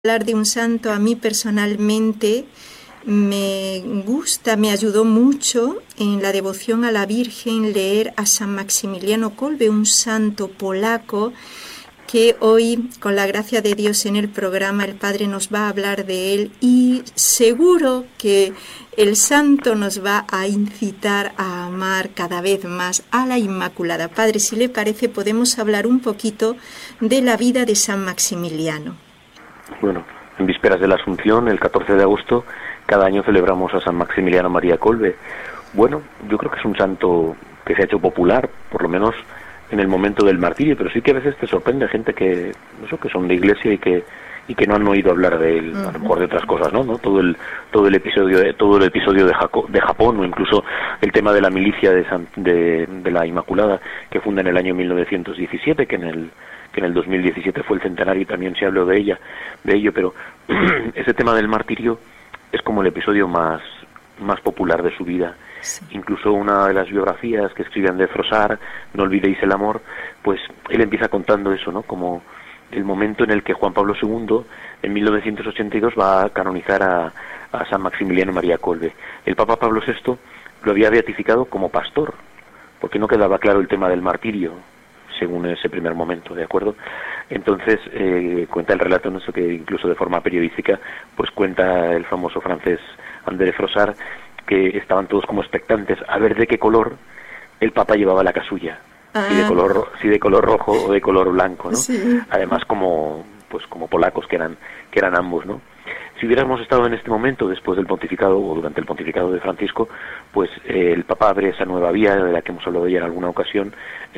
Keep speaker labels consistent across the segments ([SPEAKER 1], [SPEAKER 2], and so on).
[SPEAKER 1] Hablar de un santo a mí personalmente me gusta, me ayudó mucho en la devoción a la Virgen leer a San Maximiliano Kolbe, un santo polaco que hoy, con la gracia de Dios en el programa, el Padre nos va a hablar de él y seguro que el santo nos va a incitar a amar cada vez más a la Inmaculada. Padre, si le parece, podemos hablar un poquito de la vida de San Maximiliano.
[SPEAKER 2] Bueno, en vísperas de la Asunción, el 14 de agosto, cada año celebramos a San Maximiliano María Kolbe. Bueno, yo creo que es un santo que se ha hecho popular, por lo menos en el momento del martirio, pero sí que a veces te sorprende gente que son de iglesia y que no han oído hablar de él, a lo mejor de otras cosas, ¿no? Todo el episodio de Japón, o incluso el tema de la milicia de la Inmaculada, que funda en el año 1917, que en el 2017 fue el centenario y también se habló de ello, pero ese tema del martirio es como el episodio más popular de su vida. Sí. Incluso una de las biografías que escriben de Froissart, No olvidéis el amor, pues él empieza contando eso, ¿no? Como el momento en el que Juan Pablo II, en 1982, va a canonizar a San Maximiliano María Kolbe. El Papa Pablo VI lo había beatificado como pastor, porque no quedaba claro el tema del martirio, según ese primer momento, ¿de acuerdo? Entonces, cuenta el relato, no sé, que incluso de forma periodística, pues cuenta el famoso francés André Froissart, que estaban todos como expectantes a ver de qué color el Papa llevaba la casulla, si de color rojo o de color blanco, ¿no? Sí. Además como polacos que eran ambos, ¿no? Si hubiéramos estado en este momento, después del pontificado o durante el pontificado de Francisco, pues el Papa abre esa nueva vía de la que hemos hablado ya en alguna ocasión,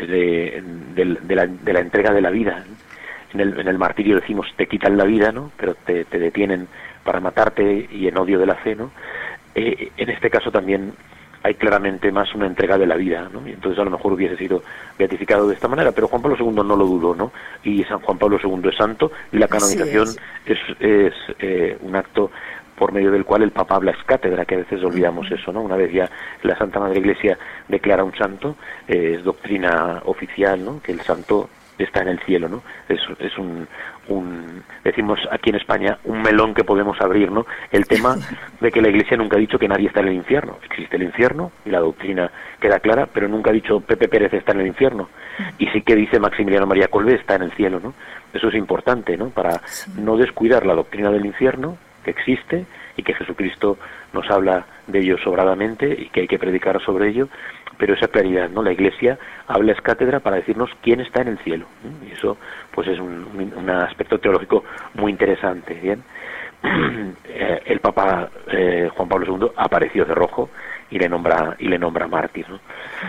[SPEAKER 2] de la entrega de la vida. En el martirio decimos te quitan la vida, ¿no? Pero te detienen para matarte y en odio de la fe, ¿no? En este caso también hay claramente más una entrega de la vida, ¿no? Y entonces a lo mejor hubiese sido beatificado de esta manera, pero Juan Pablo II no lo dudó, ¿no? Y San Juan Pablo II es santo y la canonización es un acto por medio del cual el Papa habla ex cátedra, que a veces olvidamos eso, ¿no? Una vez ya la Santa Madre Iglesia declara un santo, es doctrina oficial, ¿no? Que el santo está en el cielo, ¿no? Es un decimos aquí en España, un melón que podemos abrir, ¿no? El tema de que la Iglesia nunca ha dicho que nadie está en el infierno. Existe el infierno y la doctrina queda clara, pero nunca ha dicho Pepe Pérez está en el infierno. Y sí que dice Maximiliano María Kolbe está en el cielo, ¿no? Eso es importante, ¿no? Para no descuidar la doctrina del infierno, que existe y que Jesucristo nos habla de ello sobradamente y que hay que predicar sobre ello, pero esa claridad, ¿no? La Iglesia habla ex cátedra para decirnos quién está en el cielo, ¿no? Y eso pues es un aspecto teológico muy interesante, ¿bien? El Papa Juan Pablo II apareció de rojo y le nombra mártir, ¿no?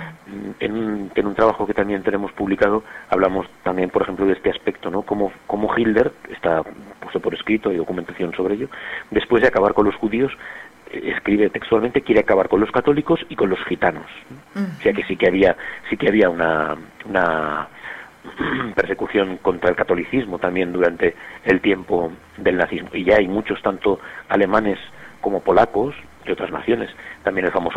[SPEAKER 2] En un trabajo que también tenemos publicado hablamos también, por ejemplo, de este aspecto, ¿no? Como Hitler, está puesto por escrito, hay documentación sobre ello, después de acabar con los judíos, escribe textualmente, quiere acabar con los católicos y con los gitanos. O sea que sí que había una persecución contra el catolicismo también durante el tiempo del nazismo, y ya hay muchos, tanto alemanes como polacos de otras naciones. También el famoso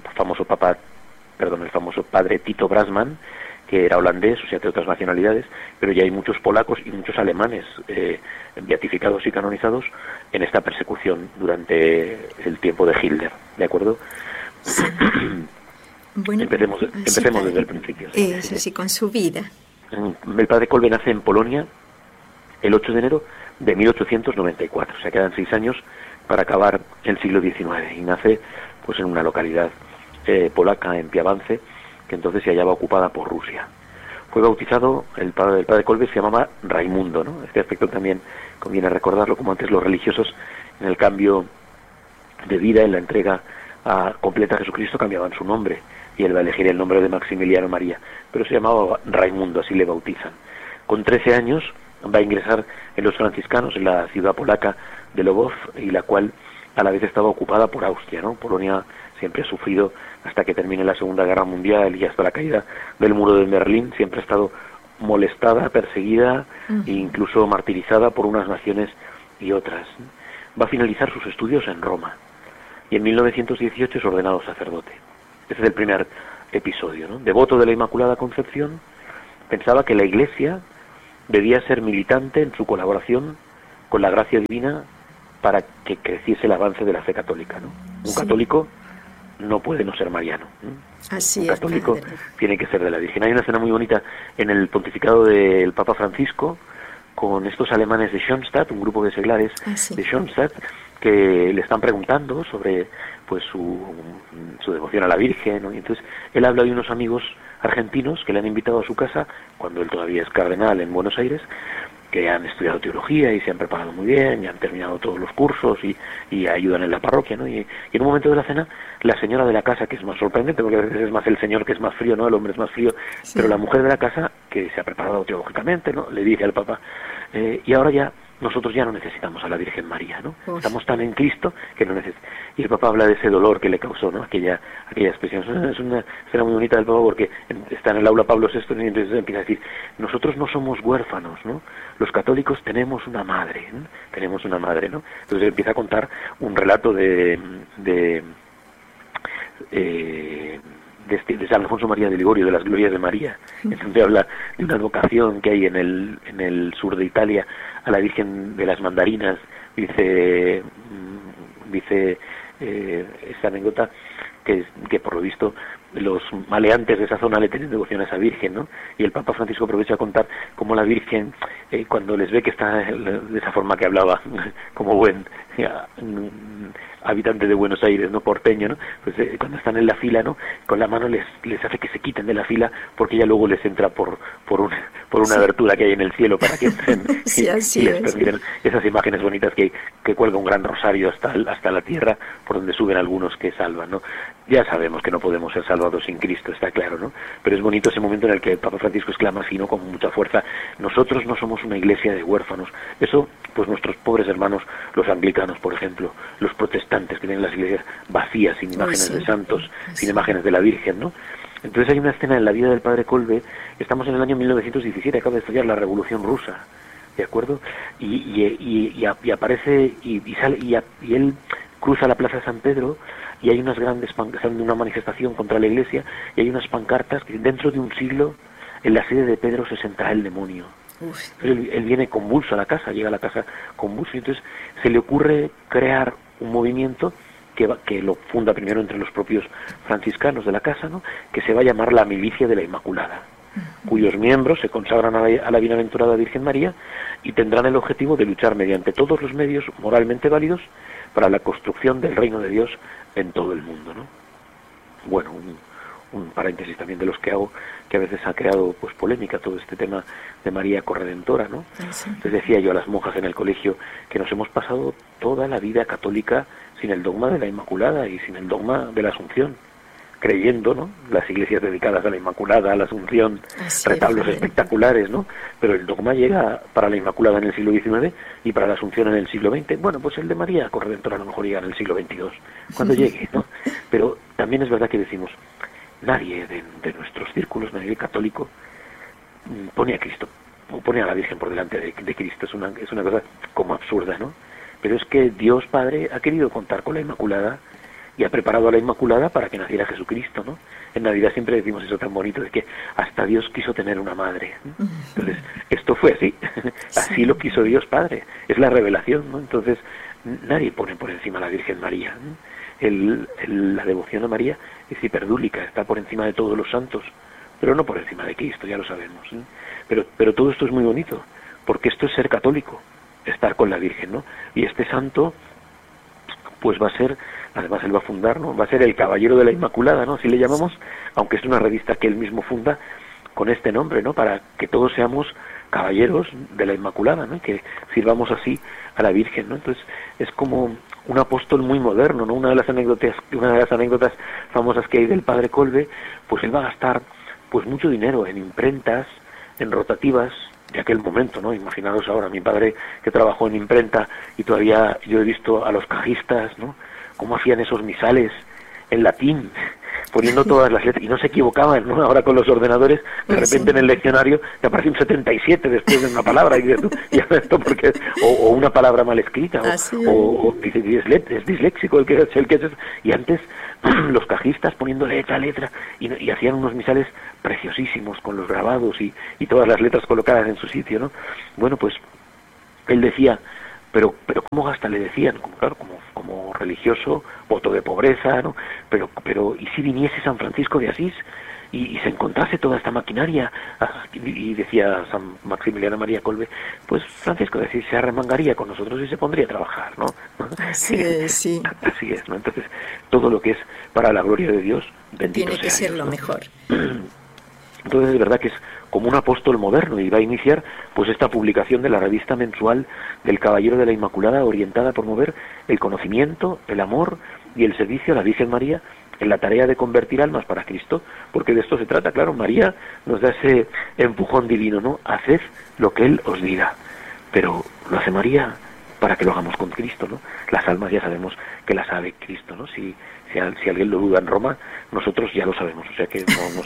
[SPEAKER 2] padre Tito Brasman, que era holandés, o sea, de otras nacionalidades, pero ya hay muchos polacos y muchos alemanes beatificados y canonizados en esta persecución durante el tiempo de Hitler, ¿de acuerdo? Sí. Bueno, empecemos desde el principio.
[SPEAKER 1] Sí, con su vida.
[SPEAKER 2] El padre Kolbe nace en Polonia el 8 de enero de 1894, o sea, quedan 6 años para acabar el siglo XIX, y nace pues en una localidad polaca, en Piavance, que entonces se hallaba ocupada por Rusia. Fue bautizado, el padre Kolbe se llamaba Raimundo, ¿no? Este aspecto también conviene recordarlo, como antes los religiosos en el cambio de vida, en la entrega completa a Jesucristo, cambiaban su nombre, y él va a elegir el nombre de Maximiliano María, pero se llamaba Raimundo, así le bautizan. Con 13 años va a ingresar en los franciscanos en la ciudad polaca de Lwów, y la cual a la vez estaba ocupada por Austria, ¿no? Polonia siempre ha sufrido, hasta que termine la Segunda Guerra Mundial y hasta la caída del muro de Berlín, siempre ha estado molestada, perseguida e incluso martirizada por unas naciones y otras. Va a finalizar sus estudios en Roma y en 1918 es ordenado sacerdote. Ese es el primer episodio, ¿no? Devoto de la Inmaculada Concepción, pensaba que la Iglesia debía ser militante en su colaboración con la gracia divina para que creciese el avance de la fe católica, ¿no? Un católico no puede no ser mariano, ¿no?
[SPEAKER 1] Así
[SPEAKER 2] un
[SPEAKER 1] es,
[SPEAKER 2] católico
[SPEAKER 1] padre.
[SPEAKER 2] tiene que ser de la Virgen. Hay una escena muy bonita en el pontificado del Papa Francisco con estos alemanes de Schoenstatt, un grupo de seglares de Schoenstatt, que le están preguntando sobre pues su devoción a la Virgen, ¿no? Y entonces él habla de unos amigos argentinos que le han invitado a su casa cuando él todavía es cardenal en Buenos Aires, que han estudiado teología y se han preparado muy bien y han terminado todos los cursos y ayudan en la parroquia, ¿no? Y en un momento de la cena, la señora de la casa, que es más sorprendente porque a veces es más el señor que es más frío, ¿no? El hombre es más frío, pero la mujer de la casa, que se ha preparado teológicamente, ¿no? Le dice al Papa, y ahora ya nosotros ya no necesitamos a la Virgen María, ¿no? Estamos tan en Cristo que no necesitamos. Y el Papa habla de ese dolor que le causó, ¿no? Aquella expresión. Es una escena muy bonita del Papa porque está en el aula Pablo VI y entonces empieza a decir, nosotros no somos huérfanos, ¿no? Los católicos tenemos una madre, ¿no? Tenemos una madre, ¿no? Entonces empieza a contar un relato de San Alfonso María de Ligorio, de las glorias de María. Entonces habla de una advocación que hay en el sur de Italia a la Virgen de las Mandarinas. Dice esta anécdota que por lo visto los maleantes de esa zona le tienen devoción a esa Virgen, ¿no? Y el Papa Francisco aprovecha a contar cómo la Virgen, cuando les ve que está de esa forma que hablaba, como buen habitante de Buenos Aires, no porteño, ¿no? Pues cuando están en la fila, ¿no? Con la mano les hace que se quiten de la fila porque ella luego les entra por una abertura que hay en el cielo para que entren y les permiten esas imágenes bonitas que cuelga un gran rosario hasta la tierra por donde suben algunos que salvan, ¿no? Ya sabemos que no podemos ser salvados sin Cristo, está claro, ¿no? Pero es bonito ese momento en el que el Papa Francisco exclama así, ¿no? Con mucha fuerza, nosotros no somos una iglesia de huérfanos. Eso, pues nuestros pobres hermanos, los anglicanos, por ejemplo, los protestantes que tienen las iglesias vacías, sin imágenes de santos, sin imágenes de la Virgen, ¿no? Entonces hay una escena en la vida del padre Kolbe, estamos en el año 1917, acaba de estallar la Revolución Rusa, ¿de acuerdo? Y aparece y sale y él cruza la Plaza de San Pedro y hay unas grandes una manifestación contra la iglesia y hay unas pancartas que dentro de un siglo en la sede de Pedro se sentará el demonio. Él viene convulso a la casa, llega a la casa convulso y entonces se le ocurre crear un movimiento que lo funda primero entre los propios franciscanos de la casa, ¿no? Que se va a llamar la Milicia de la Inmaculada, cuyos miembros se consagran a la bienaventurada Virgen María y tendrán el objetivo de luchar mediante todos los medios moralmente válidos para la construcción del reino de Dios en todo el mundo, ¿no? Bueno, un paréntesis también de los que hago, que a veces ha creado pues polémica todo este tema de María Corredentora, ¿no? Les decía yo a las monjas en el colegio que nos hemos pasado toda la vida católica sin el dogma de la Inmaculada y sin el dogma de la Asunción, creyendo, ¿no? Las iglesias dedicadas a la Inmaculada, a la Asunción, retablos espectaculares, ¿no? Pero el dogma llega para la Inmaculada en el siglo XIX y para la Asunción en el siglo XX. Bueno, pues el de María Corredentora a lo mejor llega en el siglo XXII, cuando llegue, ¿no? Pero también es verdad que decimos, nadie de nuestros círculos, nadie católico, pone a Cristo, o pone a la Virgen por delante de Cristo. Es una cosa como absurda, ¿no? Pero es que Dios Padre ha querido contar con la Inmaculada y ha preparado a la Inmaculada para que naciera Jesucristo, ¿no? En Navidad siempre decimos eso tan bonito de que hasta Dios quiso tener una madre, ¿no? Entonces, esto fue así, así lo quiso Dios Padre, es la revelación, ¿no? Entonces, nadie pone por encima a la Virgen María, ¿no? La devoción a María es hiperdúlica, está por encima de todos los santos, pero no por encima de Cristo, ya lo sabemos, ¿no? Pero todo esto es muy bonito, porque esto es ser católico, estar con la Virgen, ¿no? Y este santo, pues va a ser, además él va a fundar, ¿no? Va a ser el caballero de la Inmaculada, ¿no? Así le llamamos, aunque es una revista que él mismo funda con este nombre, ¿no? Para que todos seamos caballeros de la Inmaculada, ¿no? Y que sirvamos así a la Virgen, ¿no? Entonces es como un apóstol muy moderno, ¿no? Una de las anécdotas famosas que hay del padre Kolbe, pues él va a gastar pues mucho dinero en imprentas, en rotativas de aquel momento, ¿no? Imaginaros ahora, mi padre que trabajó en imprenta y todavía yo he visto a los cajistas, ¿no? Cómo hacían esos misales en latín, poniendo todas las letras, y no se equivocaban, ¿no? Ahora con los ordenadores, de repente en el leccionario te aparece un 77 después de una palabra, y dices tú, ¿y esto porque o una palabra mal escrita, o dice, es disléxico el que es, y antes los cajistas poniendo letra a letra, y hacían unos misales preciosísimos con los grabados y todas las letras colocadas en su sitio, ¿no? Bueno, pues él decía, pero cómo hasta le decían, como religioso, voto de pobreza, ¿no? Pero ¿y si viniese San Francisco de Asís y se encontrase toda esta maquinaria? Y decía San Maximiliano María Kolbe, pues Francisco de Asís se arremangaría con nosotros y se pondría a trabajar, ¿no?
[SPEAKER 1] Así es, sí.
[SPEAKER 2] Así es, ¿no? Entonces, todo lo que es para la gloria de Dios, bendito
[SPEAKER 1] tiene que ser
[SPEAKER 2] Dios,
[SPEAKER 1] lo
[SPEAKER 2] ¿no?
[SPEAKER 1] mejor.
[SPEAKER 2] Entonces es verdad que es como un apóstol moderno, y va a iniciar pues esta publicación de la revista mensual del Caballero de la Inmaculada, orientada a promover el conocimiento, el amor y el servicio a la Virgen María en la tarea de convertir almas para Cristo, porque de esto se trata. Claro, María nos da ese empujón divino, ¿no? Haced lo que Él os diga, pero lo hace María para que lo hagamos con Cristo, ¿no? Las almas ya sabemos que las sabe Cristo, ¿no? Si alguien lo duda en Roma, nosotros ya lo sabemos, o sea que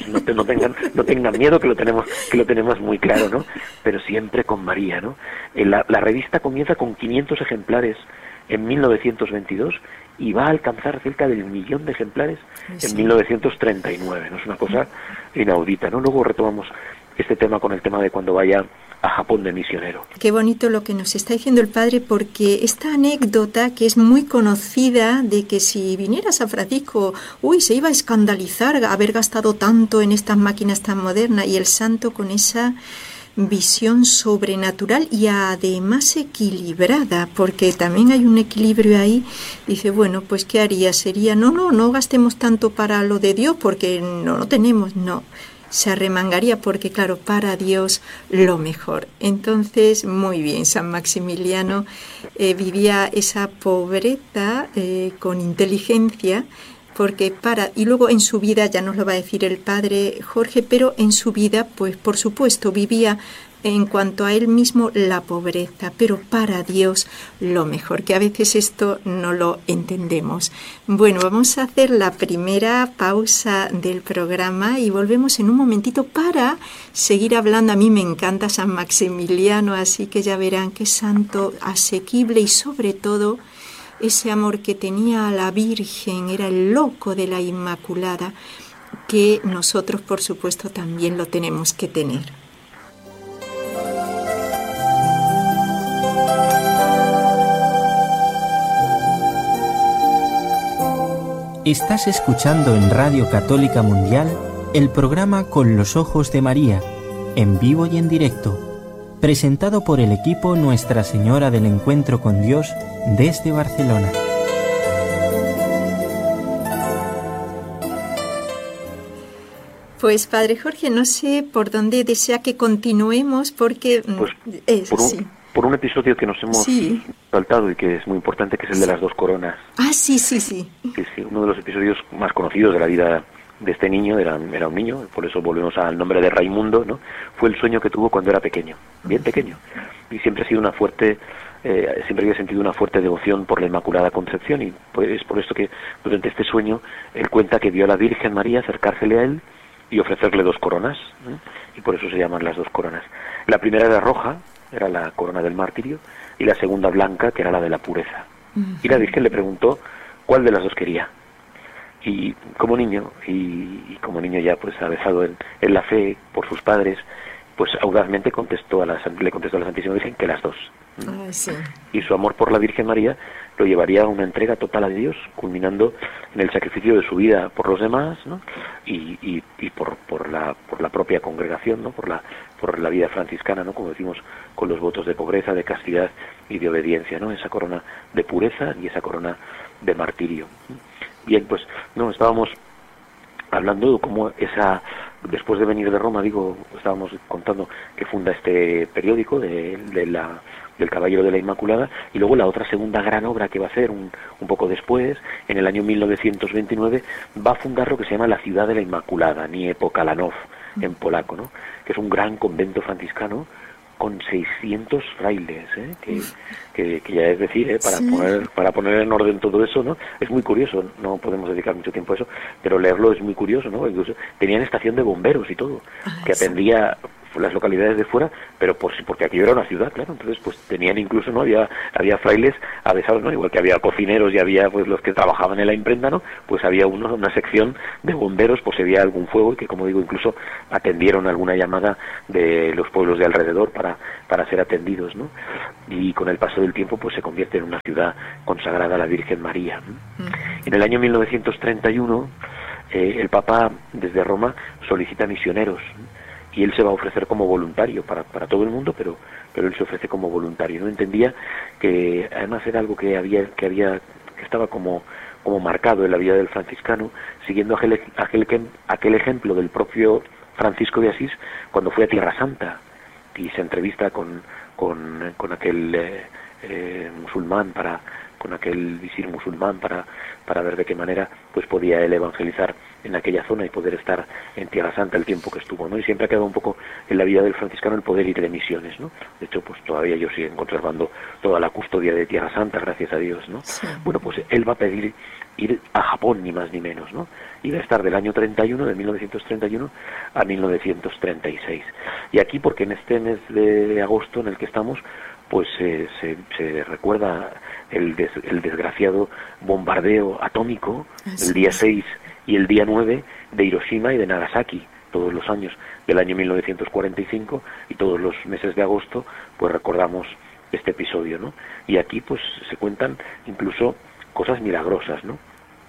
[SPEAKER 2] no tengan miedo, que lo tenemos muy claro, ¿no? Pero siempre con María, ¿no? La revista comienza con 500 ejemplares en 1922 y va a alcanzar cerca del 1.000.000 de ejemplares en 1939, ¿no? Es una cosa inaudita, ¿no? Luego retomamos este tema con el tema de cuando vaya a Japón de misionero.
[SPEAKER 1] Qué bonito lo que nos está diciendo el padre, porque esta anécdota que es muy conocida de que si viniera San Francisco, se iba a escandalizar haber gastado tanto en estas máquinas tan modernas, y el santo con esa visión sobrenatural y además equilibrada, porque también hay un equilibrio ahí. Dice, bueno, pues ¿qué haría? Sería, no gastemos tanto para lo de Dios porque no tenemos, no. Se arremangaría porque, claro, para Dios lo mejor. Entonces, muy bien, San Maximiliano vivía esa pobreza con inteligencia, porque y luego en su vida, ya nos lo va a decir el padre Jorge, pero en su vida, pues por supuesto, vivía en cuanto a él mismo la pobreza, pero para Dios lo mejor, que a veces esto no lo entendemos. Bueno, vamos a hacer la primera pausa del programa y volvemos en un momentito para seguir hablando. A mí me encanta San Maximiliano, así que ya verán qué santo asequible, y sobre todo ese amor que tenía a la Virgen, era el loco de la Inmaculada, que nosotros por supuesto también lo tenemos que tener.
[SPEAKER 3] Estás escuchando en Radio Católica Mundial el programa Con los Ojos de María, en vivo y en directo, presentado por el equipo Nuestra Señora del Encuentro con Dios desde Barcelona.
[SPEAKER 1] Pues Padre Jorge, no sé por dónde desea que continuemos, porque
[SPEAKER 2] por un episodio que nos hemos saltado y que es muy importante, que es el de las 2 coronas.
[SPEAKER 1] Sí.
[SPEAKER 2] Sí, uno de los episodios más conocidos de la vida de este niño, era un niño, por eso volvemos al nombre de Raimundo, ¿no? Fue el sueño que tuvo cuando era pequeño, bien pequeño, y siempre ha sido siempre había sentido una fuerte devoción por la Inmaculada Concepción, y pues es por esto que durante este sueño él cuenta que vio a la Virgen María acercársele a él y ofrecerle 2 coronas, ¿eh? Y por eso se llaman las 2 coronas. La primera era roja, era la corona del martirio, y la segunda blanca, que era la de la pureza. Y la Virgen le preguntó cuál de las 2 quería. Y como niño ya pues avesado en la fe por sus padres, pues audazmente le contestó a la Santísima Virgen que las 2. Y su amor por la Virgen María lo llevaría a una entrega total a Dios, culminando en el sacrificio de su vida por los demás, ¿no? y por la propia congregación, ¿no? por la vida franciscana, ¿no? Como decimos, con los votos de pobreza, de castidad y de obediencia, ¿no? Esa corona de pureza y esa corona de martirio. Bien, pues estábamos hablando de cómo después de venir de Roma, estábamos contando que funda este periódico del Caballero de la Inmaculada, y luego la otra segunda gran obra que va a hacer un poco después, en el año 1929, va a fundar lo que se llama la Ciudad de la Inmaculada, Niepokalanów, en polaco, ¿no? Que es un gran convento franciscano con 600 frailes, que ya es decir, para poner en orden todo eso, ¿no? Es muy curioso, no podemos dedicar mucho tiempo a eso, pero leerlo es muy curioso, ¿no? Incluso tenían estación de bomberos y todo, que atendía las localidades de fuera, pero porque aquello era una ciudad, claro, entonces pues tenían incluso, ¿no? Había frailes avesados, ¿no? Igual que había cocineros y había pues los que trabajaban en la imprenta, ¿no? Pues había una sección de bomberos, pues si había algún fuego, y que, como digo, incluso atendieron alguna llamada de los pueblos de alrededor para ser atendidos, ¿no? Y con el paso del tiempo pues se convierte en una ciudad consagrada a la Virgen María, ¿no? En el año 1931 el Papa desde Roma solicita misioneros, ¿no? Y él se va a ofrecer como voluntario para todo el mundo, pero él se ofrece como voluntario. No entendía que además era algo que estaba como marcado en la vida del franciscano, siguiendo aquel ejemplo del propio Francisco de Asís cuando fue a Tierra Santa y se entrevista con aquel musulmán con aquel visir musulmán para ver de qué manera pues podía él evangelizar en aquella zona y poder estar en Tierra Santa el tiempo que estuvo, ¿no? Y siempre ha quedado un poco en la vida del franciscano el poder ir de misiones, ¿no? De hecho, pues todavía ellos siguen conservando toda la custodia de Tierra Santa, gracias a Dios, ¿no? Sí. Bueno, pues él va a pedir ir a Japón, ni más ni menos, ¿no? Y va a estar del año 31, de 1931 a 1936. Y aquí, porque en este mes de agosto en el que estamos, pues se recuerda el desgraciado bombardeo atómico, el día 6 y el día 9 de Hiroshima y de Nagasaki, todos los años del año 1945, y todos los meses de agosto pues recordamos este episodio, ¿no? Y aquí pues se cuentan incluso cosas milagrosas, ¿no?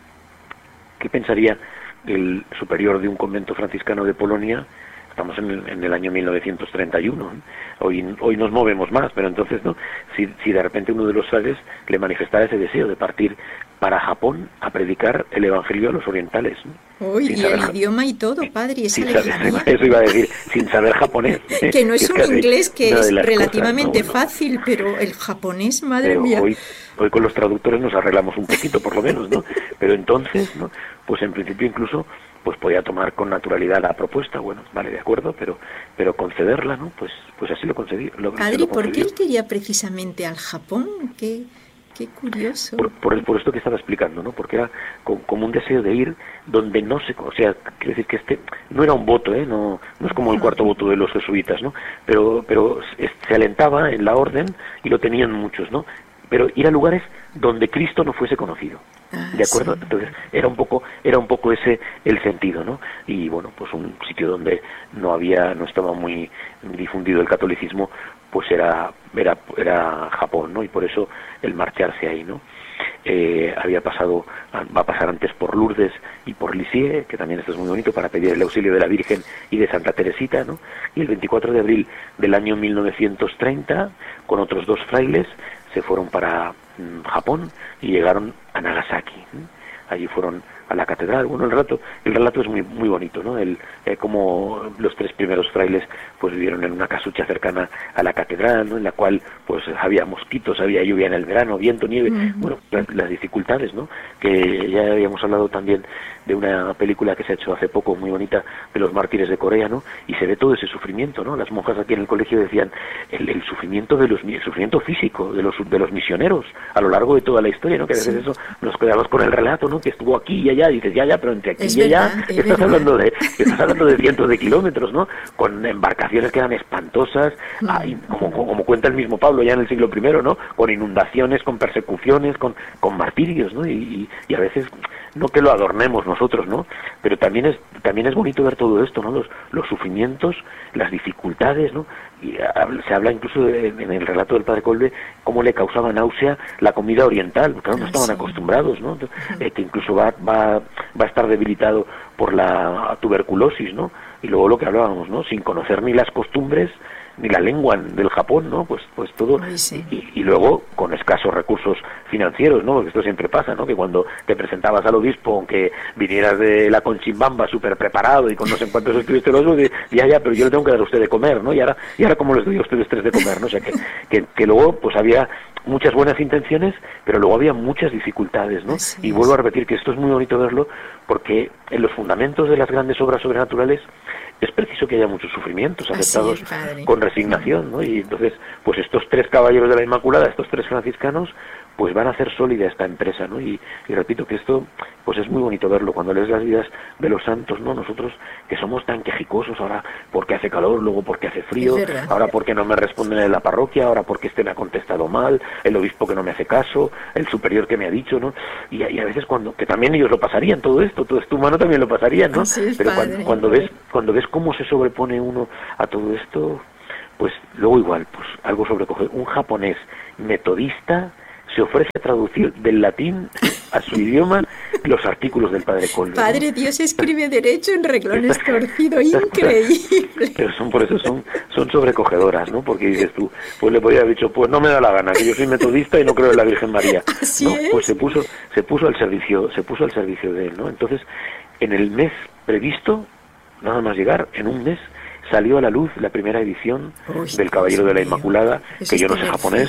[SPEAKER 2] ¿Qué pensaría el superior de un convento franciscano de Polonia? Estamos en el año 1931, ¿eh? Hoy nos movemos más, pero entonces, ¿no? Si de repente uno de los frailes le manifestara ese deseo de partir para Japón a predicar el Evangelio a los orientales, ¿no?
[SPEAKER 1] Uy, y el idioma y todo, padre, y esa lejanía.
[SPEAKER 2] Eso iba a decir, sin saber japonés.
[SPEAKER 1] Que no es un inglés que es relativamente fácil, pero el japonés, madre mía.
[SPEAKER 2] Hoy con los traductores nos arreglamos un poquito, por lo menos, ¿no? Pero entonces, ¿no? Pues en principio incluso pues podía tomar con naturalidad la propuesta, bueno, vale, de acuerdo, pero concederla, ¿no? Pues así lo concedí.
[SPEAKER 1] Padre, ¿por qué él quería precisamente al Japón? Qué curioso.
[SPEAKER 2] Por esto que estaba explicando, ¿no? Porque era como un deseo de ir donde no se... O sea, quiero decir que no era un voto, ¿eh? No es como el cuarto voto de los jesuitas, ¿no? Pero se alentaba en la orden y lo tenían muchos, ¿no? Pero ir a lugares donde Cristo no fuese conocido. ¿De acuerdo? Sí. Entonces era un poco ese el sentido, ¿no? Y bueno, pues un sitio donde no estaba muy difundido el catolicismo, pues era Japón, ¿no? Y por eso el marcharse ahí, ¿no? Va a pasar antes por Lourdes y por Lisieux, que también esto es muy bonito, para pedir el auxilio de la Virgen y de Santa Teresita, ¿no? Y el 24 de abril del año 1930, con otros 2 frailes, se fueron para Japón y llegaron a Nagasaki. Allí fueron a la catedral. Bueno, el relato es muy muy bonito, ¿no? Como los 3 primeros frailes pues vivieron en una casucha cercana a la catedral, ¿no? En la cual pues había mosquitos, había lluvia en el verano, viento, nieve, bueno, las dificultades, ¿no? Que ya habíamos hablado también de una película que se ha hecho hace poco muy bonita de los mártires de Corea, ¿no? Y se ve todo ese sufrimiento, ¿no? Las monjas aquí en el colegio decían el sufrimiento el sufrimiento físico de los misioneros a lo largo de toda la historia, ¿no? Que a veces eso nos quedamos con el relato, ¿no? Que estuvo aquí y allá, y dices ya, pero entre aquí y allá estás hablando de cientos de kilómetros, ¿no? Con embarcaciones que eran espantosas, como cuenta el mismo Pablo ya en el siglo I, ¿no? Con inundaciones, con persecuciones, con martirios, ¿no? Y a veces no que lo adornemos nosotros, ¿no? Pero también es bonito ver todo esto, ¿no? Los sufrimientos, las dificultades, ¿no? Y se habla incluso en el relato del padre Kolbe cómo le causaba náusea la comida oriental, claro, no estaban acostumbrados, ¿no? Que incluso va a estar debilitado por la tuberculosis, ¿no? Y luego lo que hablábamos, ¿no? Sin conocer ni las costumbres ni la lengua del Japón, ¿no? Pues todo. Sí. Y luego con escasos recursos financieros, ¿no? Porque esto siempre pasa, ¿no? Que cuando te presentabas al obispo, aunque vinieras de la Conchimbamba súper preparado y con no sé cuántos estudios teológicos, ya, pero yo le tengo que dar a usted de comer, ¿no? Y ahora ¿cómo les doy a ustedes 3 de comer, ¿no? O sea, que luego pues había muchas buenas intenciones, pero luego había muchas dificultades, ¿no? Y vuelvo a repetir que esto es muy bonito verlo, porque en los fundamentos de las grandes obras sobrenaturales es preciso que haya muchos sufrimientos aceptados con resignación, ¿no? Y entonces, pues estos 3 caballeros de la Inmaculada, estos 3 franciscanos, pues van a hacer sólida esta empresa, ¿no? Y repito que esto pues es muy bonito verlo cuando lees las vidas de los santos, ¿no? Nosotros que somos tan quejicosos, ahora porque hace calor, luego porque hace frío, ahora porque no me responden en la parroquia, ahora porque este me ha contestado mal, el obispo que no me hace caso, el superior que me ha dicho, ¿no? Y a veces que también ellos lo pasarían todo esto humano también lo pasarían, ¿no? Pero cuando ves cómo se sobrepone uno a todo esto, pues luego igual, pues algo sobrecoge. Un japonés metodista se ofrece a traducir del latín a su idioma los artículos del padre Kolbe.
[SPEAKER 1] Padre, ¿no? Dios escribe derecho en renglones torcido, increíble.
[SPEAKER 2] Pero son sobrecogedoras, ¿no? Porque dices tú, pues le podría haber dicho, pues no me da la gana, que yo soy metodista y no creo en la Virgen María.
[SPEAKER 1] Así
[SPEAKER 2] ¿no?
[SPEAKER 1] es.
[SPEAKER 2] Pues se puso al servicio de él, ¿no? Entonces, en el mes previsto, nada más llegar, en un mes salió a la luz la primera edición del Caballero de la Inmaculada, que yo no sé japonés,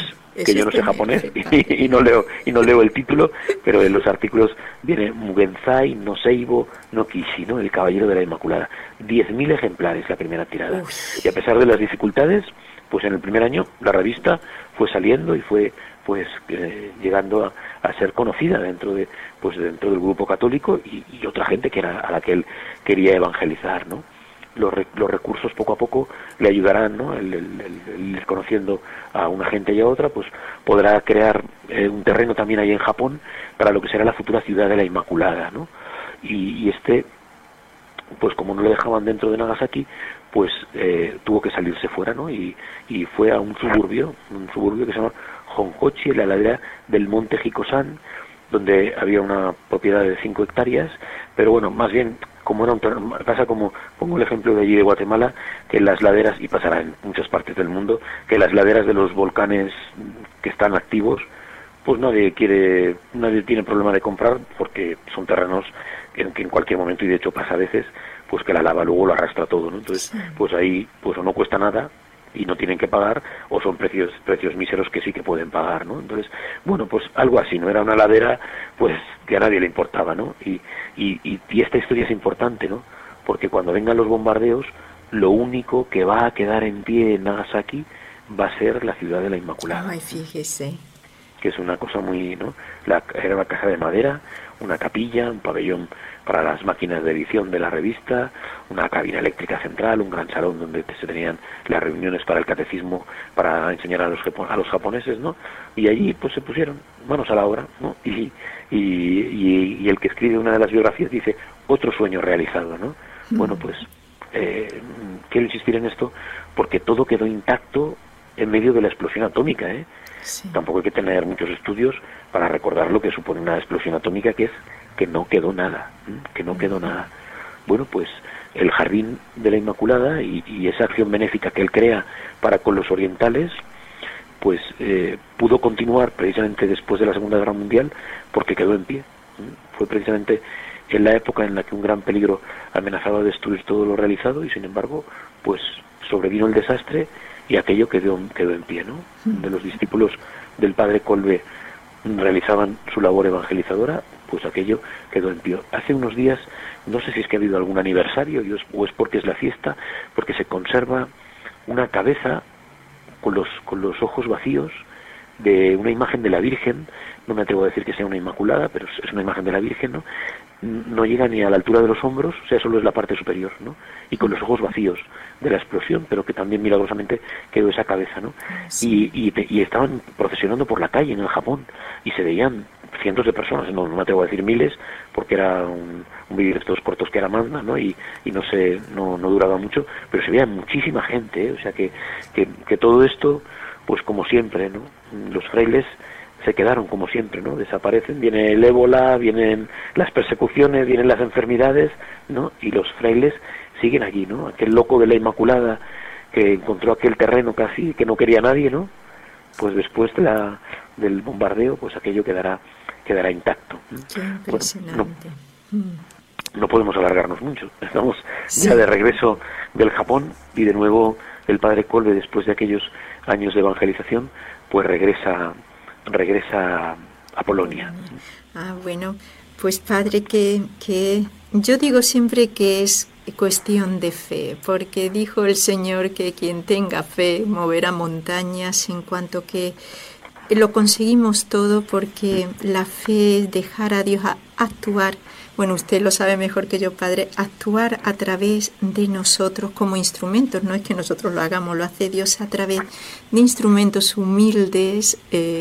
[SPEAKER 2] y no leo el título, pero en los artículos viene Mugenzai no Seibo no Kishi, ¿no? El Caballero de la Inmaculada. 10.000 ejemplares la primera tirada. Y a pesar de las dificultades, pues en el primer año la revista fue saliendo y fue llegando a ser conocida dentro del grupo católico y otra gente que era a la que él quería evangelizar, ¿no? Los recursos poco a poco le ayudarán, ¿no? El ir conociendo a una gente y a otra, pues podrá crear un terreno también ahí en Japón para lo que será la futura ciudad de la Inmaculada, ¿no? Y pues como no lo dejaban dentro de Nagasaki, pues tuvo que salirse fuera, ¿no? Y fue a un suburbio que se llama Honkochi, en la ladera del monte Hikosan, donde había una propiedad de 5 hectáreas, pero bueno, más bien como pasa como, pongo el ejemplo de allí de Guatemala, que las laderas, y pasará en muchas partes del mundo, que las laderas de los volcanes que están activos, pues nadie tiene problema de comprar, porque son terrenos que en cualquier momento, y de hecho pasa a veces, pues que la lava luego lo arrastra todo, ¿no? Entonces, pues ahí, pues o no cuesta nada, y no tienen que pagar, o son precios míseros que sí que pueden pagar, ¿no? Entonces, bueno, pues algo así, no era una ladera, pues que a nadie le importaba, ¿no? Y esta historia es importante, ¿no? Porque cuando vengan los bombardeos, lo único que va a quedar en pie en Nagasaki va a ser la ciudad de la Inmaculada.
[SPEAKER 1] Ay, fíjese.
[SPEAKER 2] Que es una cosa muy, ¿no? Era una caja de madera, una capilla, un pabellón para las máquinas de edición de la revista, una cabina eléctrica central, un gran salón donde se tenían las reuniones para el catecismo, para enseñar a los japoneses, ¿no? Y allí pues se pusieron manos a la obra, ¿no? Y el que escribe una de las biografías dice, otro sueño realizado, ¿no? Bueno, pues quiero insistir en esto porque todo quedó intacto en medio de la explosión atómica, ¿eh?
[SPEAKER 1] Sí.
[SPEAKER 2] Tampoco hay que tener muchos estudios para recordar lo que supone una explosión atómica, que es que no quedó nada, Bueno, pues el Jardín de la Inmaculada y esa acción benéfica que él crea para con los orientales, pues pudo continuar precisamente después de la Segunda Guerra Mundial, porque quedó en pie. Fue precisamente en la época en la que un gran peligro amenazaba destruir todo lo realizado, y sin embargo, pues sobrevino el desastre y aquello quedó en pie, ¿no? De los discípulos del padre Kolbe realizaban su labor evangelizadora, pues aquello quedó en pie. Hace unos días, no sé si es que ha habido algún aniversario o es porque es la fiesta, porque se conserva una cabeza con los ojos vacíos de una imagen de la Virgen. No me atrevo a decir que sea una Inmaculada, pero es una imagen de la Virgen, ¿no? No llega ni a la altura de los hombros, o sea, solo es la parte superior, ¿no? Y con los ojos vacíos de la explosión, pero que también milagrosamente quedó esa cabeza, ¿no?
[SPEAKER 1] Sí.
[SPEAKER 2] Y estaban procesionando por la calle en el Japón, y se veían cientos de personas, no me atrevo a decir miles, porque era un vídeo de estos cortos que era manda, ¿no? Y no duraba mucho, pero se veía muchísima gente, ¿eh? O sea que todo esto, pues como siempre, ¿no? Los frailes se quedaron como siempre, ¿no? Desaparecen, viene el ébola, vienen las persecuciones, vienen las enfermedades, ¿no? Y los frailes siguen allí, ¿no? Aquel loco de la Inmaculada que encontró aquel terreno casi que no quería nadie, ¿no? Pues después del bombardeo, pues aquello quedará intacto.
[SPEAKER 1] Qué impresionante.
[SPEAKER 2] Bueno, no podemos alargarnos mucho. Estamos ya de regreso del Japón, y de nuevo el padre Kolbe, después de aquellos años de evangelización, pues regresa a Polonia.
[SPEAKER 1] Ah, bueno, pues padre, que yo digo siempre que es cuestión de fe, porque dijo el Señor que quien tenga fe moverá montañas, en cuanto que lo conseguimos todo porque la fe es dejar a Dios actuar. Bueno, usted lo sabe mejor que yo, Padre, actuar a través de nosotros como instrumentos. No es que nosotros lo hagamos, lo hace Dios a través de instrumentos humildes,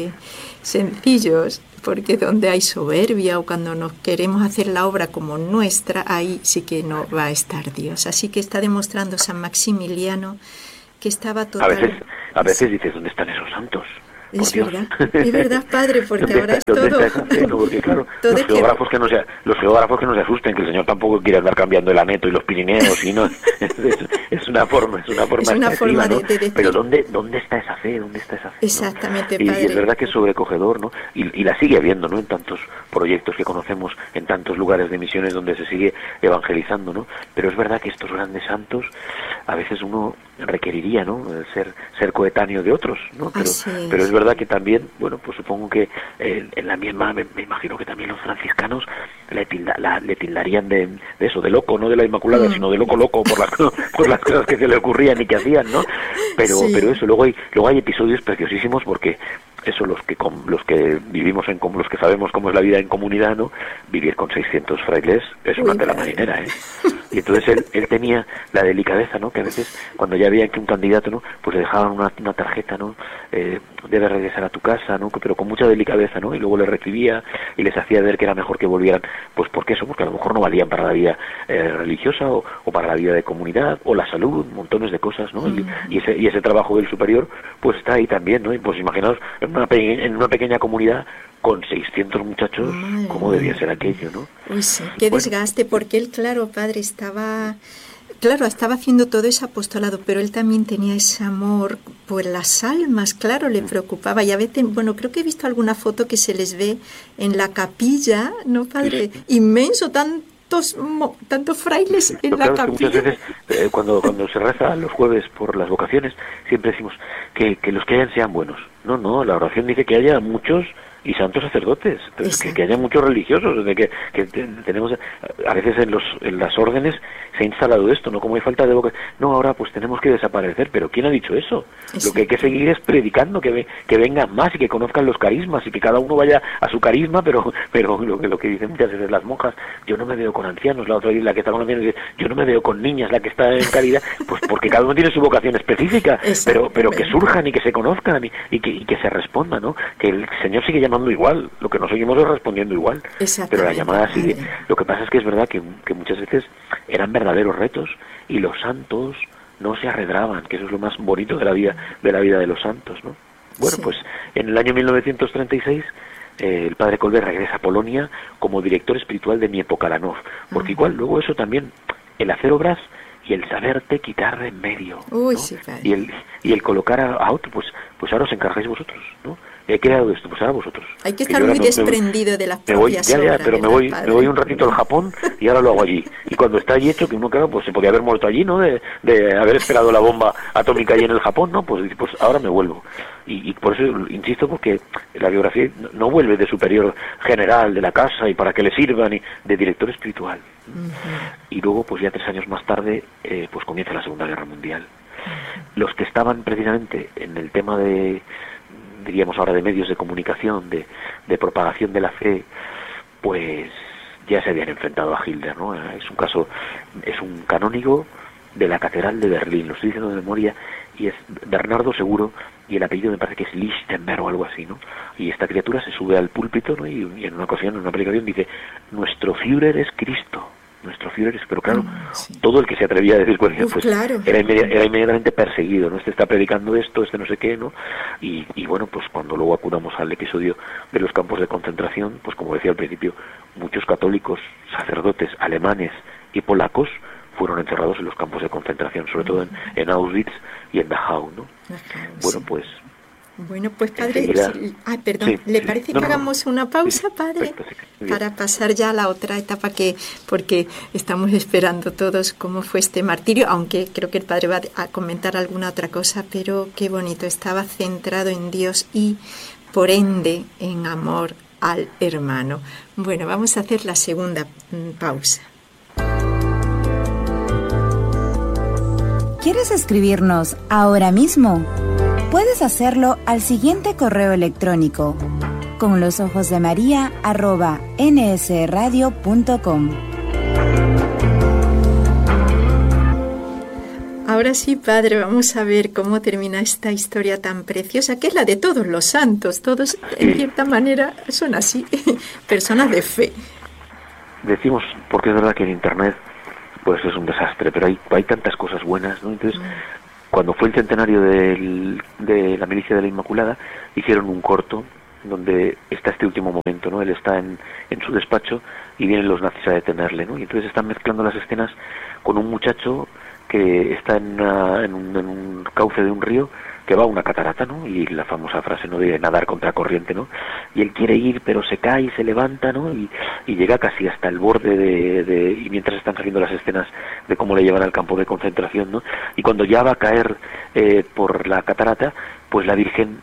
[SPEAKER 1] sencillos, porque donde hay soberbia o cuando nos queremos hacer la obra como nuestra, ahí sí que no va a estar Dios. Así que está demostrando San Maximiliano que estaba total...
[SPEAKER 2] A veces dices, ¿dónde están esos santos?
[SPEAKER 1] Es verdad, Padre, porque ahora es todo.
[SPEAKER 2] Porque claro, los geógrafos que no se asusten, que el Señor tampoco quiere andar cambiando el Aneto y los Pirineos, y no, es una forma ¿no?
[SPEAKER 1] de decir.
[SPEAKER 2] Pero ¿dónde está esa fe?
[SPEAKER 1] Exactamente,
[SPEAKER 2] ¿no?
[SPEAKER 1] Padre.
[SPEAKER 2] Y es verdad que es sobrecogedor, ¿no? Y la sigue habiendo, ¿no? En tantos proyectos que conocemos, en tantos lugares de misiones donde se sigue evangelizando, ¿no? Pero es verdad que estos grandes santos, a veces uno requeriría, ¿no? Ser coetáneo de otros, ¿no? Pero es verdad que también, bueno, pues supongo que en la misma, me imagino que también los franciscanos le tildarían de eso, de loco, no de la Inmaculada, sino de loco por las cosas que se le ocurrían y que hacían, ¿no? Pero eso, luego hay episodios preciosísimos, porque eso, los que vivimos los que sabemos cómo es la vida en comunidad, ¿no? Vivir con 600 frailes es una tela marinera, ¿eh? Y entonces él tenía la delicadeza, ¿no? Que a veces cuando ya veían que un candidato, ¿no? Pues le dejaban una tarjeta, ¿no? Debe regresar a tu casa, ¿no? Pero con mucha delicadeza, ¿no? Y luego le recibía y les hacía ver que era mejor que volvieran, pues porque eso, porque a lo mejor no valían para la vida religiosa o para la vida de comunidad o la salud, montones de cosas, ¿no? Y ese trabajo del superior, pues está ahí también, ¿no? Y pues imaginaos en una pequeña comunidad con 600 muchachos, ¿cómo debía ser aquello, no?
[SPEAKER 1] Uy, sí, qué desgaste, porque él, claro, Padre, estaba haciendo todo ese apostolado, pero él también tenía ese amor por las almas, claro, le preocupaba. Y a veces, bueno, creo que he visto alguna foto que se les ve en la capilla, ¿no, Padre? Inmenso, tantos frailes en la capilla.
[SPEAKER 2] Muchas veces, cuando se reza los jueves por las vocaciones, siempre decimos que los que hayan sean buenos. No, la oración dice que haya muchos y santos sacerdotes, que haya muchos religiosos, de que tenemos a veces en las órdenes se ha instalado esto, no como hay falta de boca, no, ahora pues tenemos que desaparecer, pero ¿quién ha dicho eso? Lo que hay que seguir es predicando, que vengan más y que conozcan los carismas y que cada uno vaya a su carisma, pero lo que dicen muchas veces las monjas, yo no me veo con ancianos, la otra la que está con ancianos dice, yo no me veo con niñas, la que está en caridad, pues porque cada uno tiene su vocación específica, pero que surjan y que se conozcan y que se respondan, ¿no? Que el Señor sigue llamando igual, lo que no seguimos es respondiendo igual, pero la llamada sigue. Lo que pasa es que es verdad que muchas veces eran verdaderos retos y los santos no se arredraban, que eso es lo más bonito de la vida de los santos, ¿no? Bueno, pues en el año 1936 el padre Kolbe regresa a Polonia como director espiritual de Niepokalanów, porque igual luego eso también, el hacer obras y el saberte quitar de en medio, ¿no? y el colocar a otro, pues ahora os encargáis vosotros, ¿no? He creado esto, pues ahora vosotros.
[SPEAKER 1] Hay que estar muy desprendido de las propias obras.
[SPEAKER 2] Pero me voy un ratito al Japón y ahora lo hago allí. Y cuando está allí hecho, que uno, claro, pues se podía haber muerto allí, ¿no? De haber esperado la bomba atómica allí en el Japón, ¿no? Pues ahora me vuelvo. Y por eso insisto, porque la biografía no vuelve de superior general de la casa y para que le sirvan, y de director espiritual. Y luego, pues ya 3 años más tarde, pues comienza la Segunda Guerra Mundial. Los que estaban precisamente en el tema diríamos ahora de medios de comunicación, de propagación de la fe, pues ya se habían enfrentado a Hitler, ¿no? Es un canónigo de la Catedral de Berlín, lo estoy diciendo de memoria, y es Bernardo Seguro, y el apellido me parece que es Lichtenberg o algo así, ¿no? Y esta criatura se sube al púlpito, ¿no? Y en una ocasión, en una predicación, dice, nuestro Führer es Cristo. Nuestro Führer es, pero claro, todo el que se atrevía a decir cualquier pues claro, era inmediatamente perseguido, ¿no? Este está predicando esto, este no sé qué, ¿no? Y bueno, pues cuando luego acudamos al episodio de los campos de concentración, pues como decía al principio, muchos católicos, sacerdotes alemanes y polacos fueron encerrados en los campos de concentración, sobre todo en Auschwitz y en Dachau, ¿no?
[SPEAKER 1] Bueno, pues padre, ¿le parece que hagamos una pausa, padre? Para pasar ya a la otra etapa, porque estamos esperando todos cómo fue este martirio, aunque creo que el padre va a comentar alguna otra cosa, pero qué bonito, estaba centrado en Dios y por ende en amor al hermano. Bueno, vamos a hacer la segunda pausa.
[SPEAKER 4] ¿Quieres escribirnos ahora mismo? Puedes hacerlo al siguiente correo electrónico: conlosojosdemaria@nsradio.com.
[SPEAKER 1] Ahora sí, padre, vamos a ver cómo termina esta historia tan preciosa, que es la de todos los santos. Todos, en cierta manera, son así, personas de fe.
[SPEAKER 2] Decimos, porque es verdad que en Internet pues es un desastre, pero hay tantas cosas buenas, ¿no? Entonces, cuando fue el centenario de la milicia de la Inmaculada, hicieron un corto donde está este último momento, ¿no? Él está en su despacho y vienen los nazis a detenerle, ¿no? Y entonces están mezclando las escenas con un muchacho que está en un cauce de un río que va a una catarata, ¿no? Y la famosa frase, ¿no?, de nadar contra corriente, ¿no? Y él quiere ir, pero se cae y se levanta, ¿no? Y llega casi hasta el borde y mientras están saliendo las escenas de cómo le llevan al campo de concentración, ¿no? Y cuando ya va a caer por la catarata, pues la Virgen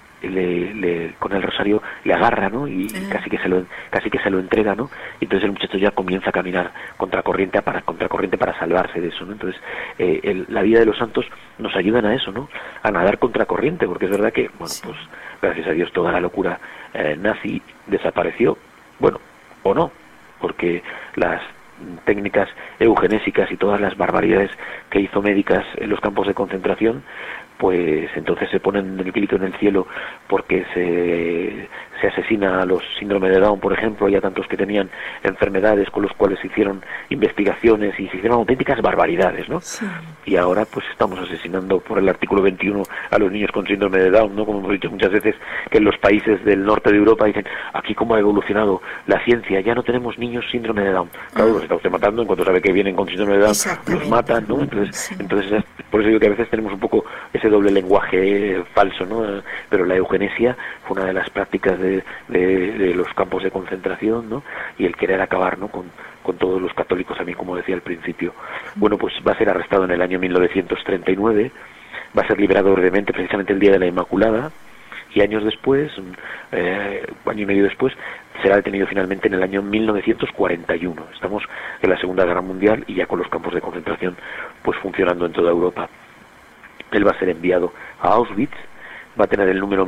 [SPEAKER 2] con el rosario le agarra, ¿no? Y casi que se lo entrega, ¿no? Y entonces el muchacho ya comienza a caminar contracorriente para salvarse de eso, ¿no? Entonces la vida de los santos nos ayudan a eso, ¿no? A nadar contracorriente, porque es verdad que, bueno, pues gracias a Dios toda la locura nazi desapareció, bueno, o no, porque las técnicas eugenésicas y todas las barbaridades que hizo médicas en los campos de concentración, pues entonces se ponen el grito en el cielo porque se asesina a los síndrome de Down, por ejemplo, y a tantos que tenían enfermedades con los cuales se hicieron investigaciones y se hicieron auténticas barbaridades, ¿no? Sí. Y ahora pues estamos asesinando por el artículo 21 a los niños con síndrome de Down, ¿no? Como hemos dicho muchas veces, que en los países del norte de Europa dicen, aquí cómo ha evolucionado la ciencia, ya no tenemos niños síndrome de Down. Claro, los está usted matando, en cuanto sabe que vienen con síndrome de Down, los matan, ¿no? Entonces por eso digo que a veces tenemos un poco ese doble lenguaje falso, ¿no? Pero la eugenesia fue una de las prácticas de los campos de concentración, ¿no? Y el querer acabar, ¿no?, con todos los católicos, a mí, como decía al principio. Bueno, pues va a ser arrestado en el año 1939, va a ser liberado brevemente precisamente el día de la Inmaculada, y años después, año y medio después, será detenido finalmente en el año 1941. Estamos en la Segunda Guerra Mundial y ya con los campos de concentración pues funcionando en toda Europa. Él va a ser enviado a Auschwitz, va a tener el número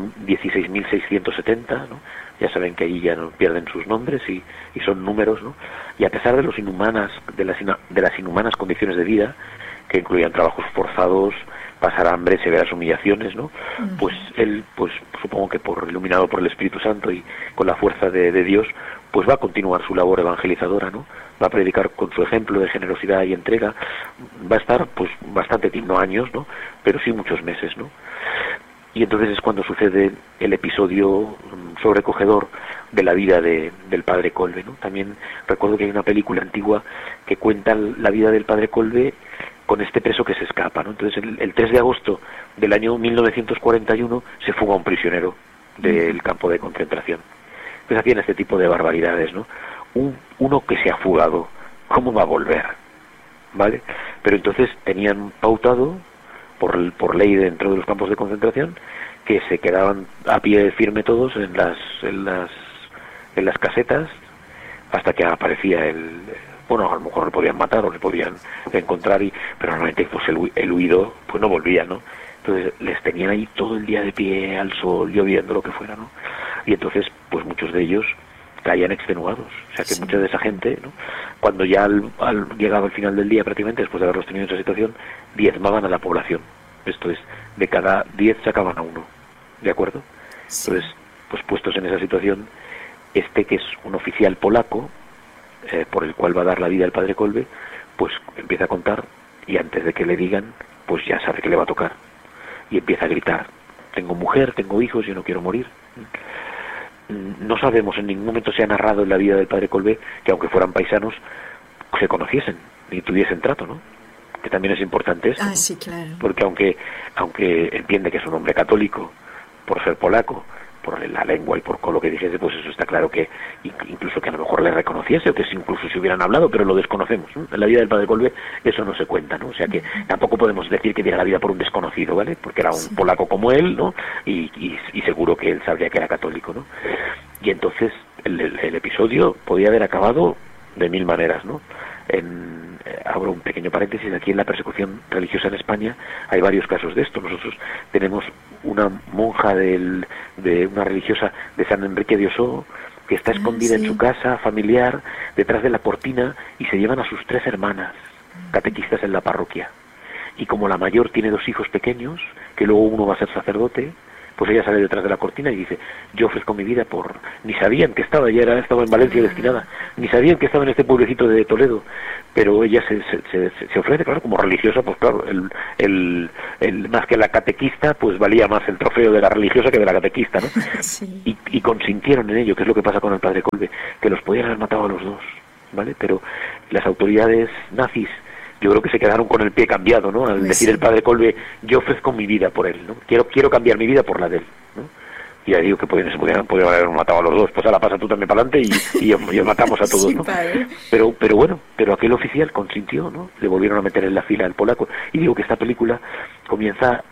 [SPEAKER 2] 16.670, ¿no? Ya saben que ahí ya no pierden sus nombres y son números, ¿no? Y a pesar de las inhumanas condiciones de vida, que incluían trabajos forzados, pasar hambre, severas humillaciones, ¿no? Pues él, pues supongo que iluminado por el Espíritu Santo y con la fuerza de Dios, pues va a continuar su labor evangelizadora, ¿no? Va a predicar con su ejemplo de generosidad y entrega. Va a estar, pues, bastante tiempo, no años, ¿no?, pero sí muchos meses, ¿no? Y entonces es cuando sucede el episodio sobrecogedor de la vida del padre Kolbe, ¿no? También recuerdo que hay una película antigua que cuenta la vida del padre Kolbe con este preso que se escapa, ¿no? Entonces el 3 de agosto del año 1941 se fuga un prisionero del campo de concentración. Pues hacían este tipo de barbaridades, ¿no? Uno que se ha fugado, ¿cómo va a volver? ¿Vale? Pero entonces tenían pautado por ley dentro de los campos de concentración que se quedaban a pie firme todos en las casetas hasta que aparecía bueno, a lo mejor le podían matar o le podían encontrar, pero normalmente pues el huido pues no volvía, ¿no? Entonces les tenían ahí todo el día de pie al sol, lloviendo, lo que fuera, ¿no? Y entonces pues muchos de ellos caían extenuados, o sea que mucha de esa gente, ¿no?, cuando ya llegaba el final del día, prácticamente después de haberlos tenido en esa situación, diezmaban a la población. Esto es, de cada 10 sacaban a uno, ¿de acuerdo? Sí. Entonces, pues puestos en esa situación, que es un oficial polaco, por el cual va a dar la vida el padre Kolbe, pues empieza a contar, y antes de que le digan, pues ya sabe que le va a tocar, y empieza a gritar, tengo mujer, tengo hijos, yo no quiero morir. No sabemos, en ningún momento se ha narrado en la vida del padre Kolbe que aunque fueran paisanos, se conociesen, ni tuviesen trato, ¿no? Que también es importante esto, ¿no?
[SPEAKER 1] Sí, claro.
[SPEAKER 2] Porque aunque entiende que es un hombre católico, por ser polaco, por la lengua y por lo que dijese, pues eso está claro que incluso que a lo mejor le reconociese o que incluso se hubieran hablado, pero lo desconocemos, ¿no? En la vida del padre Kolbe eso no se cuenta, ¿no? O sea que tampoco podemos decir que diera la vida por un desconocido, ¿vale? Porque era un polaco como él, ¿no? Y seguro que él sabría que era católico, ¿no? Y entonces el episodio podía haber acabado de mil maneras, ¿no? abro un pequeño paréntesis, aquí en la persecución religiosa en España hay varios casos de esto. Nosotros tenemos una monja de una religiosa de San Enrique de Osó que está escondida en su casa familiar detrás de la cortina, y se llevan a sus 3 hermanas catequistas en la parroquia, y como la mayor tiene 2 hijos pequeños, que luego uno va a ser sacerdote, pues ella sale detrás de la cortina y dice: yo ofrezco mi vida por... Ni sabían que estaba, estaba en Valencia destinada, ni sabían que estaba en este pueblecito de Toledo, pero ella se ofrece, claro, como religiosa, pues claro, más que la catequista, pues valía más el trofeo de la religiosa que de la catequista, ¿no? Sí. Y consintieron en ello, que es lo que pasa con el padre Kolbe, que los podían haber matado a los 2, ¿vale? Pero las autoridades nazis, yo creo que se quedaron con el pie cambiado, ¿no? Al decir el padre Kolbe: yo ofrezco mi vida por él, ¿no? Quiero cambiar mi vida por la de él, ¿no? Y ya digo que podían haber matado a los 2, pues ahora pasa tú también para adelante y matamos a todos, ¿no? Pero bueno, aquel oficial consintió, ¿no? Le volvieron a meter en la fila al polaco. Y digo que esta película comienza,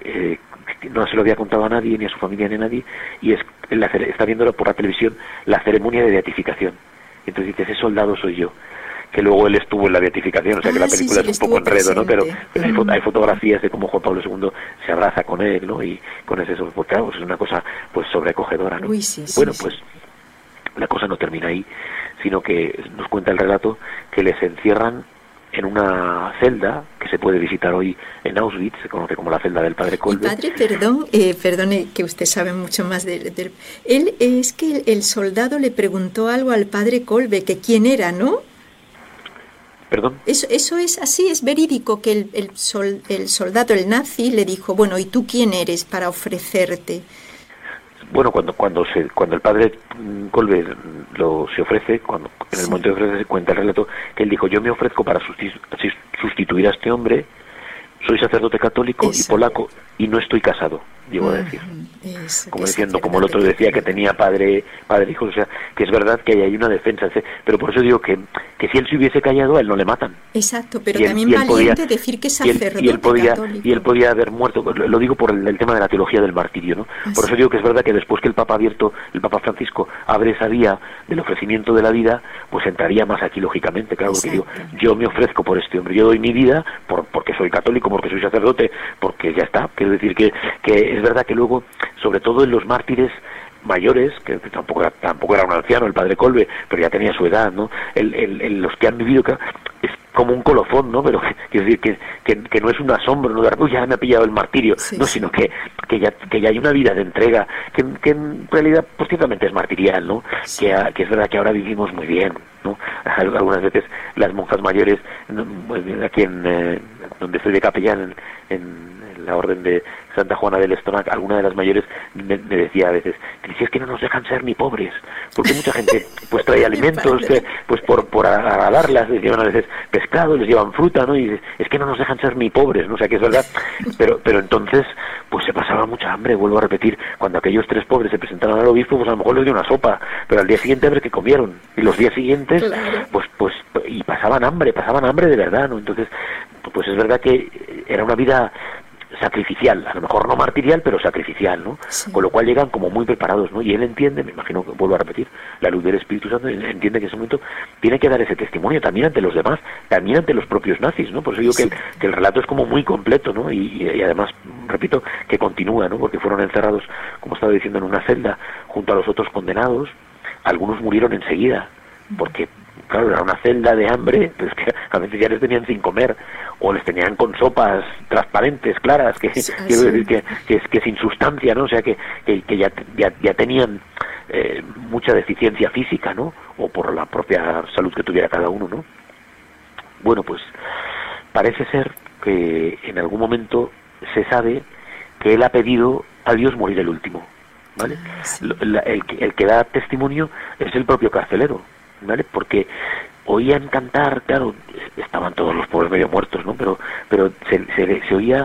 [SPEAKER 2] no se lo había contado a nadie, ni a su familia, ni a nadie, y está viendo por la televisión la ceremonia de beatificación. Entonces dices: ese soldado soy yo. Que luego él estuvo en la beatificación, o sea que la película es un poco enredo, ¿no? Pero hay fotografías de cómo Juan Pablo II se abraza con él, ¿no? Y con ese claro, pues es una cosa pues sobrecogedora, ¿no? Bueno, pues la cosa no termina ahí, sino que nos cuenta el relato que les encierran en una celda que se puede visitar hoy en Auschwitz, se conoce como la celda del padre Kolbe.
[SPEAKER 1] Padre, perdone que usted sabe mucho más de él. Es que el soldado le preguntó algo al padre Kolbe, que quién era, ¿no?
[SPEAKER 2] ¿Perdón?
[SPEAKER 1] Eso es así, es verídico, que el soldado, el nazi, le dijo: bueno, ¿y tú quién eres para ofrecerte?
[SPEAKER 2] Bueno, cuando el padre Kolbe se ofrece, en el momento de ofrecerse, cuenta el relato que él dijo: yo me ofrezco para sustituir a este hombre, soy sacerdote católico y polaco, y no estoy casado, llegó a decir. Como diciendo, como el otro decía que tenía padre hijo, o sea, que es verdad que hay una defensa, pero por eso digo que si él se hubiese callado, a él no le matan.
[SPEAKER 1] Exacto, pero también valiente decir que es sacerdote católico.
[SPEAKER 2] Y él podía haber muerto, lo digo por el tema de la teología del martirio, ¿no? Por eso digo que es verdad que después que el Papa Francisco abre esa vía del ofrecimiento de la vida, pues entraría más aquí lógicamente, claro, porque digo, yo me ofrezco por este hombre, yo doy mi vida porque soy católico, porque soy sacerdote, porque ya está. Quiero decir que es verdad que luego, sobre todo en los mártires mayores, que tampoco era un anciano el padre Kolbe, pero ya tenía su edad, ¿no? Los que han vivido, es como un colofón, ¿no? Pero quiero decir que no es un asombro, no de uy, ya me ha pillado el martirio, no, sino que ya hay una vida de entrega que en realidad pues ciertamente es martirial, ¿no? Que es verdad que ahora vivimos muy bien, ¿no? Algunas veces las monjas mayores, aquí donde estoy de capellán en la orden de Santa Juana del Estomac, alguna de las mayores me decía a veces: si es que no nos dejan ser ni pobres, porque mucha gente pues trae alimentos, pues por agradarlas, les llevan a veces pescado, les llevan fruta, ¿no? Y es que no nos dejan ser ni pobres, ¿no? O sea que es verdad, pero entonces pues se pasaba mucha hambre, vuelvo a repetir, cuando aquellos 3 pobres se presentaron al obispo, pues a lo mejor les dio una sopa, pero al día siguiente a ver qué comieron, y los días siguientes pues y pasaban hambre de verdad, ¿no? Entonces pues es verdad que era una vida sacrificial, a lo mejor no martirial, pero sacrificial, ¿no? Sí. Con lo cual llegan como muy preparados, ¿no? Y él entiende, me imagino que vuelvo a repetir, la luz del Espíritu Santo, entiende que en ese momento tiene que dar ese testimonio también ante los demás, también ante los propios nazis, ¿no? Por eso digo que el relato es como muy completo, ¿no? Y además, repito, que continúa, ¿no? Porque fueron encerrados, como estaba diciendo, en una celda junto a los otros condenados. Algunos murieron enseguida, porque claro, era una celda de hambre, pues que a veces ya les tenían sin comer, o les tenían con sopas transparentes, claras, quiero decir que sin sustancia, ¿no? O sea que ya tenían mucha deficiencia física, ¿no? O por la propia salud que tuviera cada uno, ¿no? Bueno, pues parece ser que en algún momento se sabe que él ha pedido a Dios morir el último, ¿vale? Sí. El que da testimonio es el propio carcelero, ¿vale? Porque oían cantar, claro, estaban todos los pobres medio muertos, ¿no? Pero se oía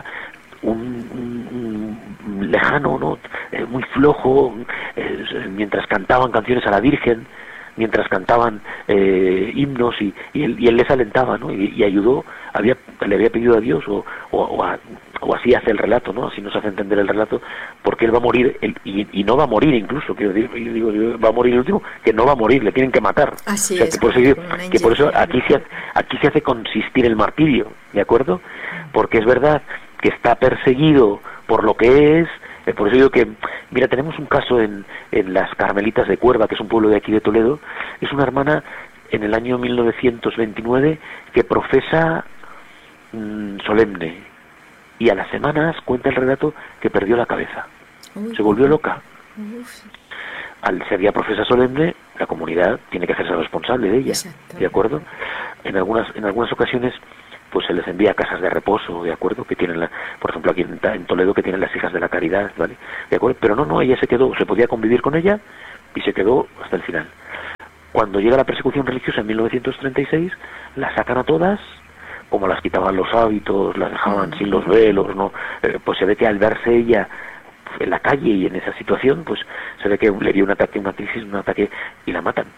[SPEAKER 2] un lejano, ¿no? Muy flojo, mientras cantaban canciones a la Virgen, mientras cantaban himnos y él les alentaba, ¿no? Y ayudó, le había pedido a Dios o así hace el relato, ¿no? Así nos hace entender el relato, porque él va a morir y no va a morir incluso, quiero decir, yo va a morir el último, que no va a morir, le tienen que matar.
[SPEAKER 1] Así
[SPEAKER 2] o sea,
[SPEAKER 1] es,
[SPEAKER 2] que por eso aquí se hace consistir el martirio, ¿de acuerdo? Porque es verdad que está perseguido por lo que es. Por eso digo que, mira, tenemos un caso en las Carmelitas de Cuerva, que es un pueblo de aquí de Toledo. Es una hermana en el año 1929 que profesa solemne, y a las semanas cuenta el relato que perdió la cabeza. Se volvió loca. Al ser ya profesa solemne, la comunidad tiene que hacerse responsable de ella. Exacto. ¿De acuerdo? En algunas ocasiones pues se les envía a casas de reposo, ¿de acuerdo? Que tienen, por ejemplo, aquí en Toledo, que tienen las hijas de la caridad, ¿vale? ¿De acuerdo? Pero no, ella se quedó, se podía convivir con ella y se quedó hasta el final. Cuando llega la persecución religiosa en 1936, las sacan a todas, como las quitaban los hábitos, las dejaban sin los velos, ¿no? Pues se ve que al verse ella en la calle y en esa situación, pues se ve que le dio un ataque, una crisis, un ataque, y la matan.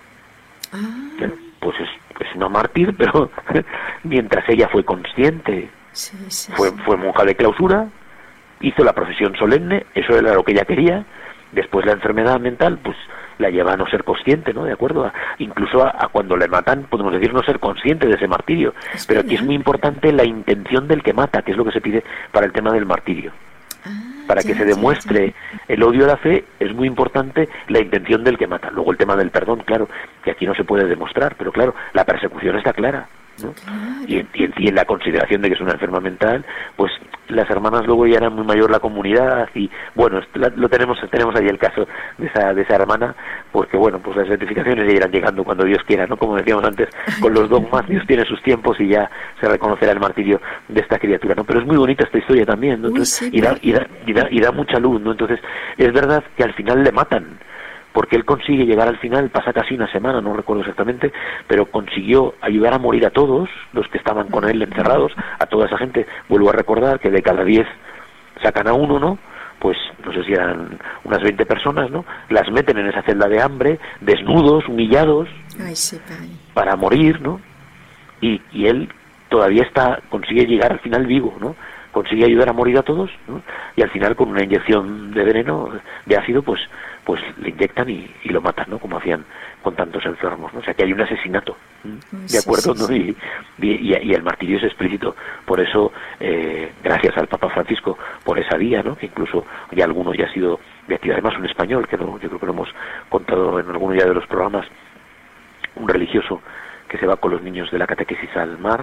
[SPEAKER 2] Pues es una mártir, pero mientras ella fue consciente, fue monja de clausura, hizo la profesión solemne, eso era lo que ella quería. Después la enfermedad mental pues la lleva a no ser consciente, ¿no? De acuerdo, incluso a cuando le matan, podemos decir no ser consciente de ese martirio. Pero aquí es muy importante la intención del que mata, que es lo que se pide para el tema del martirio. Para que se demuestre el odio a la fe, es muy importante la intención del que mata. Luego el tema del perdón, claro, que aquí no se puede demostrar, pero claro, la persecución está clara, ¿no? Y en la consideración de que es una enferma mental, pues las hermanas luego ya eran muy mayor la comunidad, y bueno, tenemos ahí el caso de esa hermana, porque bueno, pues las certificaciones ya irán llegando cuando Dios quiera, ¿no? Como decíamos antes, con los dogmas Dios tiene sus tiempos y ya se reconocerá el martirio de esta criatura, ¿no? Pero es muy bonita esta historia también, ¿no? Entonces, y da mucha luz, ¿no? Entonces, es verdad que al final le matan, porque él consigue llegar al final, pasa casi una semana, no recuerdo exactamente, pero consiguió ayudar a morir a todos los que estaban con él encerrados, a toda esa gente. Vuelvo a recordar que de cada 10 sacan a uno, ¿no? Pues no sé si eran unas 20 personas, ¿no? Las meten en esa celda de hambre, desnudos, humillados, para morir, ¿no? Y él todavía consigue llegar al final vivo, ¿no? Consigue ayudar a morir a todos, ¿no? Y al final con una inyección de veneno, de ácido, pues le inyectan y lo matan, ¿no? Como hacían con tantos enfermos, ¿no? O sea que hay un asesinato, ¿de acuerdo? ¿no? Y el martirio es explícito. Por eso, gracias al Papa Francisco por esa vía, ¿no? Que incluso ya algunos ya ha sido de actividad, además un español, que no, yo creo que lo hemos contado en alguno ya de los programas, un religioso que se va con los niños de la catequesis al mar,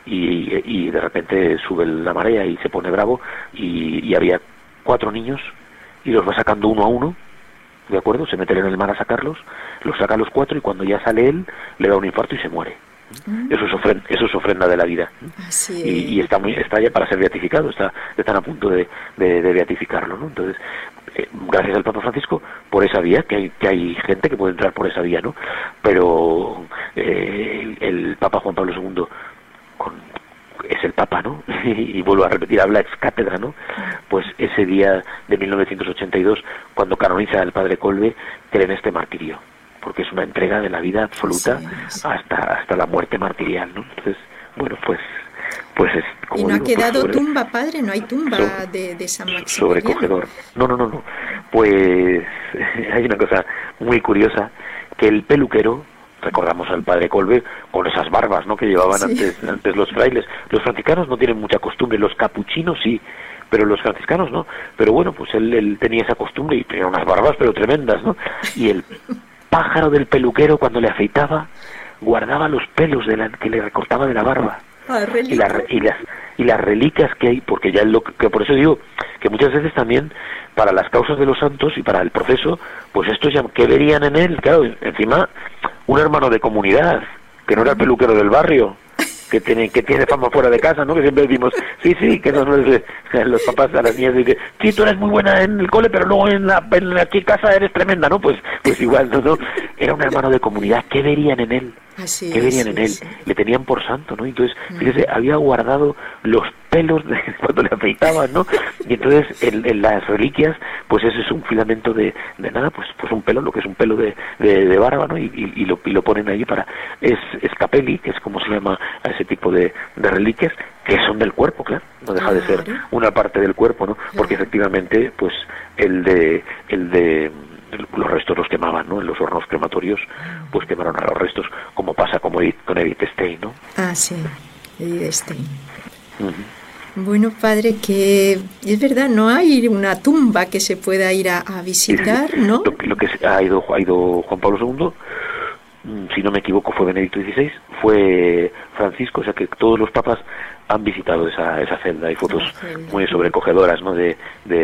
[SPEAKER 2] y de repente sube la marea y se pone bravo, y había 4 niños y los va sacando uno a uno, ¿de acuerdo? Se meten en el mar a sacarlos, los saca a los 4, y cuando ya sale él le da un infarto y se muere. Eso es ofrenda de la vida. Y está ya para ser beatificado, están a punto de beatificarlo, ¿no? Entonces, gracias al Papa Francisco por esa vía, que hay gente que puede entrar por esa vía, ¿no? Pero el Papa Juan Pablo II es el Papa, ¿no? Y vuelvo a repetir, habla ex cátedra, ¿no? Pues ese día de 1982, cuando canoniza al Padre Kolbe, cree en este martirio, porque es una entrega de la vida absoluta hasta la muerte martirial, ¿no? Entonces, bueno, pues es como
[SPEAKER 1] y no
[SPEAKER 2] digo,
[SPEAKER 1] ha quedado tumba, padre, no hay tumba de San Maximiliano.
[SPEAKER 2] Sobrecogedor. No. Pues hay una cosa muy curiosa, que el peluquero, recordamos al Padre Kolbe con esas barbas, ¿no? Que llevaban antes los frailes. Los franciscanos no tienen mucha costumbre, los capuchinos sí, pero los franciscanos no. Pero bueno, pues él tenía esa costumbre y tenía unas barbas pero tremendas, ¿no? Y el pájaro del peluquero, cuando le afeitaba, guardaba los pelos que le recortaba de la barba. Y las reliquias que hay, porque ya que por eso digo que muchas veces también para las causas de los santos y para el proceso, pues estos ya que verían en él, claro, encima un hermano de comunidad, que no era el peluquero del barrio, que tiene fama fuera de casa, ¿no? Que siempre decimos, sí, que no los papás a las niñas dicen, sí, tú eres muy buena en el cole, pero luego en aquí casa eres tremenda, ¿no? Pues igual, ¿no? Era un hermano de comunidad, ¿qué verían en él? que venían en él, le tenían por santo, ¿no? Entonces, fíjese, había guardado los pelos de cuando le afeitaban, ¿no? Y entonces en las reliquias, pues ese es un filamento de nada, pues un pelo, lo que es un pelo de barba, ¿no? Y lo ponen allí es capelli, que es como se llama a ese tipo de reliquias, que son del cuerpo, claro, no deja de ser una parte del cuerpo, ¿no? Porque efectivamente, pues los restos los quemaban, ¿no? En los hornos crematorios, pues quemaron a los restos, como pasa con Edith Stein, ¿no?
[SPEAKER 1] Ah, sí, Edith Stein. Bueno, padre, que es verdad, no hay una tumba que se pueda ir a visitar, ¿no?
[SPEAKER 2] Lo que ha ido Juan Pablo II, si no me equivoco, fue Benedicto XVI, fue Francisco, o sea que todos los papas han visitado esa celda. Hay fotos muy sobrecogedoras, ¿no? de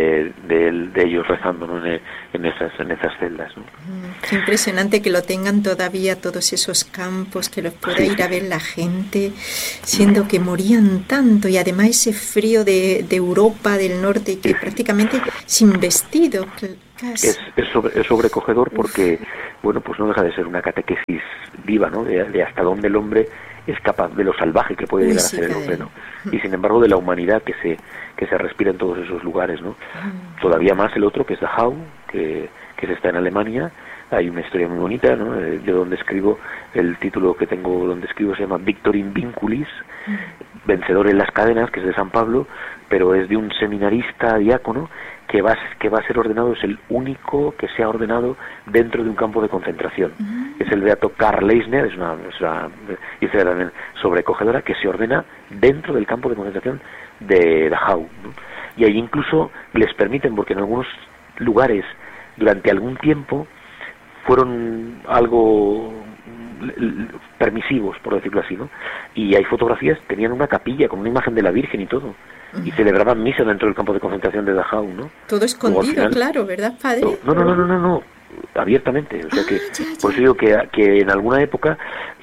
[SPEAKER 2] ellos rezando, ¿no? en esas celdas, ¿no?
[SPEAKER 1] Qué impresionante que lo tengan todavía todos esos campos, que los pueda ir a ver la gente, siendo que morían tanto, y además ese frío de Europa del norte, que prácticamente sin vestido.
[SPEAKER 2] Es sobrecogedor porque, bueno, pues no deja de ser una catequesis viva, ¿no? De hasta dónde el hombre es capaz, de lo salvaje que puede llegar a ser el hombre, ¿no? Y sin embargo de la humanidad que se respira en todos esos lugares, ¿no? Todavía más el otro, que es Dachau, que está en Alemania. Hay una historia muy bonita, ¿no? De donde escribo, el título que tengo donde escribo se llama Victor in Vinculis, vencedor en las cadenas, que es de San Pablo, pero es de un seminarista diácono que va a ser ordenado, es el único que se ha ordenado dentro de un campo de concentración. Es el beato Karl Leisner, es una historia también sobrecogedora, que se ordena dentro del campo de concentración de Dachau, ¿no? Y ahí incluso les permiten, porque en algunos lugares durante algún tiempo fueron algo permisivos, por decirlo así, ¿no? Y hay fotografías, tenían una capilla con una imagen de la Virgen y todo, y celebraban misa dentro del campo de concentración de Dachau, ¿no?
[SPEAKER 1] Todo escondido, claro, ¿verdad, padre?
[SPEAKER 2] No, abiertamente, o sea que por eso digo que en alguna época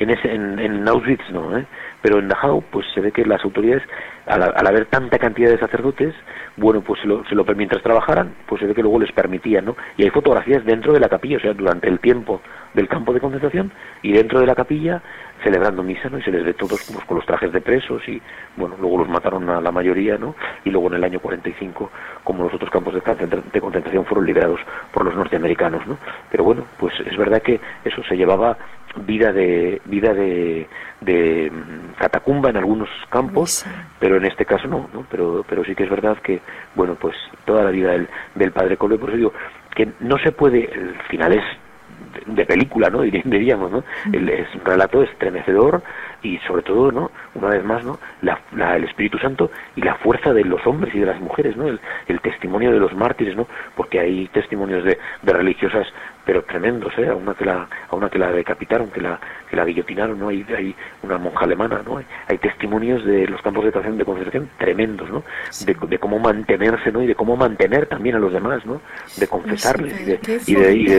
[SPEAKER 2] en Auschwitz no, pero en Dachau pues se ve que las autoridades al haber tanta cantidad de sacerdotes, bueno, pues mientras trabajaran, pues se ve que luego les permitían, ¿no? Y hay fotografías dentro de la capilla, o sea, durante el tiempo del campo de concentración y dentro de la capilla celebrando misa, ¿no? Y se les ve todos pues, con los trajes de presos y, bueno, luego los mataron a la mayoría, ¿no? Y luego en el año 45, como los otros campos de concentración fueron liberados por los norteamericanos, ¿no? Pero bueno, pues es verdad que eso se llevaba vida de catacumba en algunos campos, pero en este caso no, pero sí que es verdad que, bueno, pues toda la vida del padre Kolbe, por eso digo que no se puede, el final es de película, ¿no? Diríamos, ¿no? El relato estremecedor y sobre todo, ¿no? Una vez más, ¿no? El Espíritu Santo y la fuerza de los hombres y de las mujeres, ¿no? El testimonio de los mártires, ¿no? Porque hay testimonios de religiosas, pero tremendos, a una que la decapitaron, que la guillotinaron, ¿no? Hay una monja alemana, ¿no? Hay testimonios de los campos de concentración tremendos, ¿no? De cómo mantenerse, ¿no? Y de cómo mantener también a los demás, ¿no? De confesarles y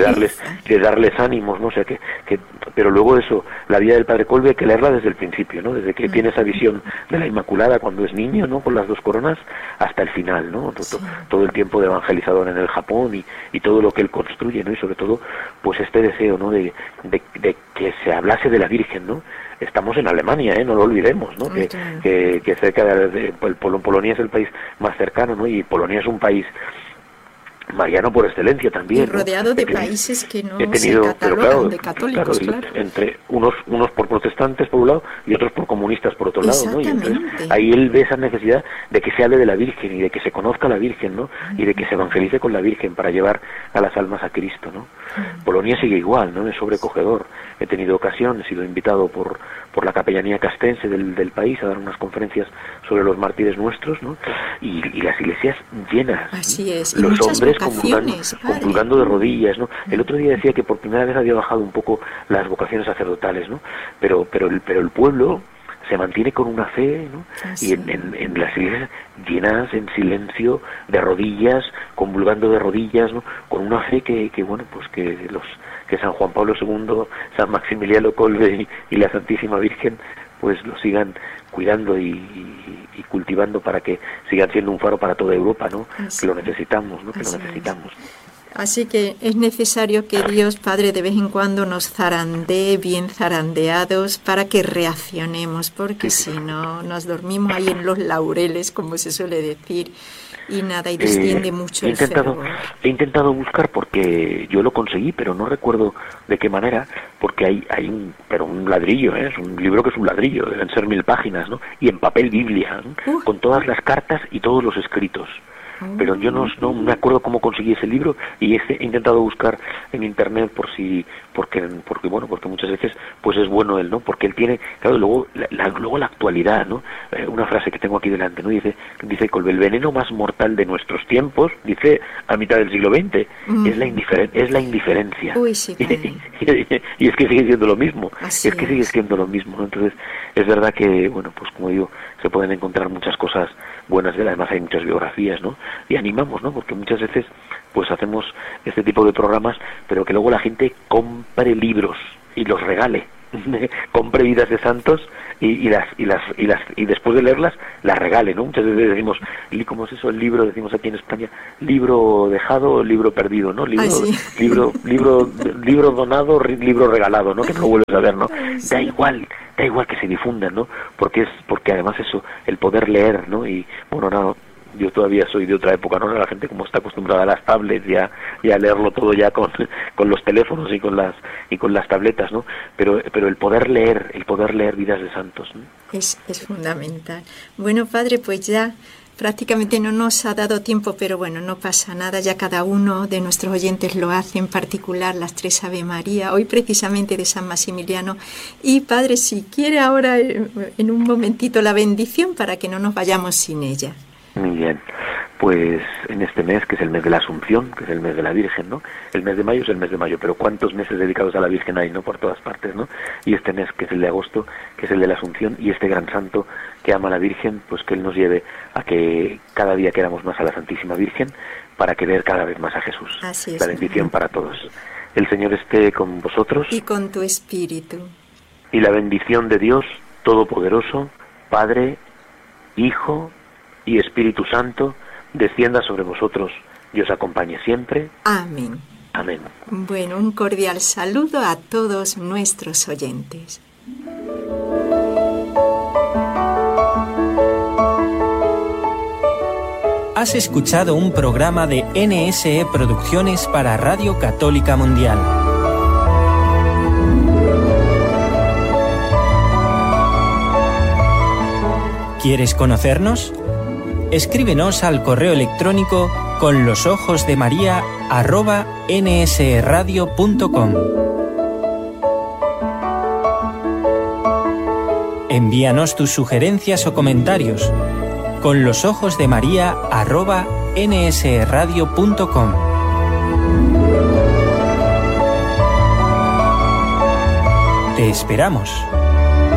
[SPEAKER 2] de darles ánimos, ¿no? O sea que pero luego eso, la vida del padre Kolbe hay que leerla desde el principio, ¿no? Desde que tiene esa visión de la Inmaculada cuando es niño, ¿no? Con las dos coronas hasta el final, ¿no? Todo el tiempo de evangelizador en el Japón y todo lo que él construye, ¿no? Y sobre todo, pues este deseo, ¿no? De que se hablase de la Virgen, ¿no? Estamos en Alemania, no lo olvidemos, ¿no? Que cerca Polonia es el país más cercano, ¿no? Y Polonia es un país mariano por excelencia también,
[SPEAKER 1] y rodeado de países que no
[SPEAKER 2] se
[SPEAKER 1] catalogan de católicos,
[SPEAKER 2] claro. Entre unos por protestantes por un lado y otros por comunistas por otro lado, ¿no? Y entonces ahí él ve esa necesidad de que se hable de la Virgen y de que se conozca a la Virgen, ¿no? Y de que se evangelice con la Virgen para llevar a las almas a Cristo, ¿no? Polonia sigue igual, ¿no? Es sobrecogedor. He tenido ocasión, he sido invitado por la capellanía castense del país a dar unas conferencias sobre los mártires nuestros, ¿no? Y las iglesias llenas.
[SPEAKER 1] Así es.
[SPEAKER 2] Los hombres comulgando de rodillas, ¿no? El otro día decía que por primera vez había bajado un poco las vocaciones sacerdotales, ¿no? Pero el pueblo se mantiene con una fe, ¿no? Y en las iglesias llenas en silencio, de rodillas, convulgando de rodillas, ¿no? Con una fe que bueno, pues que San Juan Pablo II, San Maximiliano Kolbe y la Santísima Virgen pues lo sigan cuidando y cultivando para que sigan siendo un faro para toda Europa, ¿no? Que lo necesitamos, ¿no? Que lo necesitamos.
[SPEAKER 1] Así que es necesario que Dios Padre de vez en cuando nos zarandee bien zarandeados para que reaccionemos, porque si no nos dormimos ahí en los laureles, como se suele decir, y nada, y desciende mucho el fervor.
[SPEAKER 2] He intentado buscar, porque yo lo conseguí, pero no recuerdo de qué manera, porque hay un ladrillo, es un libro que es un ladrillo, deben ser 1000 páginas, ¿no? Y en papel Biblia, ¿no? Con todas las cartas y todos los escritos. Pero yo no me acuerdo cómo conseguí ese libro, y he intentado buscar en internet porque muchas veces pues es bueno él, ¿no? Porque él tiene, claro, luego la actualidad, ¿no? Una frase que tengo aquí delante, ¿no? Dice Kolbe: el veneno más mortal de nuestros tiempos, dice, a mitad del siglo XX, es la indiferencia.
[SPEAKER 1] Uy, sí,
[SPEAKER 2] y es que sigue siendo lo mismo.
[SPEAKER 1] Sigue
[SPEAKER 2] siendo lo mismo, ¿no? Entonces es verdad que, bueno, pues como digo, se pueden encontrar muchas cosas buenas de él. Además hay muchas biografías, ¿no? Y animamos, ¿no? Porque muchas veces pues hacemos este tipo de programas, pero que luego la gente compre libros y los regale. Compre vidas de santos y después de leerlas las regale, ¿no? Muchas veces decimos, ¿cómo es eso? El libro, decimos aquí en España, libro dejado, libro perdido, ¿no? Libro donado, libro regalado, ¿no? Que no lo vuelves a ver, ¿no? Da igual que se difundan, ¿no? Porque además eso, el poder leer, ¿no? Y bueno, no, yo todavía soy de otra época, ¿no? La gente como está acostumbrada a las tablets y a leerlo todo ya con los teléfonos y con las tabletas, ¿no? Pero el poder leer vidas de santos, ¿no?
[SPEAKER 1] Es fundamental. Bueno, Padre, pues ya prácticamente no nos ha dado tiempo, pero bueno, no pasa nada, ya cada uno de nuestros oyentes lo hace, en particular las 3 Ave María, hoy precisamente de San Maximiliano. Y Padre, si quiere ahora en un momentito la bendición para que no nos vayamos sin ella.
[SPEAKER 2] Muy bien, pues en este mes, que es el mes de la Asunción, que es el mes de la Virgen, ¿no? El mes de mayo es el mes de mayo, pero ¿cuántos meses dedicados a la Virgen hay, no? Por todas partes, ¿no? Y este mes, que es el de agosto, que es el de la Asunción, y este gran santo que ama a la Virgen, pues que Él nos lleve a que cada día queramos más a la Santísima Virgen, para querer cada vez más a Jesús.
[SPEAKER 1] Así es.
[SPEAKER 2] La bendición para todos. El Señor esté con vosotros.
[SPEAKER 1] Y con tu espíritu.
[SPEAKER 2] Y la bendición de Dios Todopoderoso, Padre, Hijo y Espíritu Santo, descienda sobre vosotros y os acompañe siempre.
[SPEAKER 1] Amén.
[SPEAKER 2] Amén.
[SPEAKER 1] Bueno, un cordial saludo a todos nuestros oyentes.
[SPEAKER 3] Has escuchado un programa de NSE Producciones para Radio Católica Mundial. ¿Quieres conocernos? Escríbenos al correo electrónico conlosojosdemaria@nsradio.com. Envíanos tus sugerencias o comentarios conlosojosdemaria@nsradio.com. Te esperamos.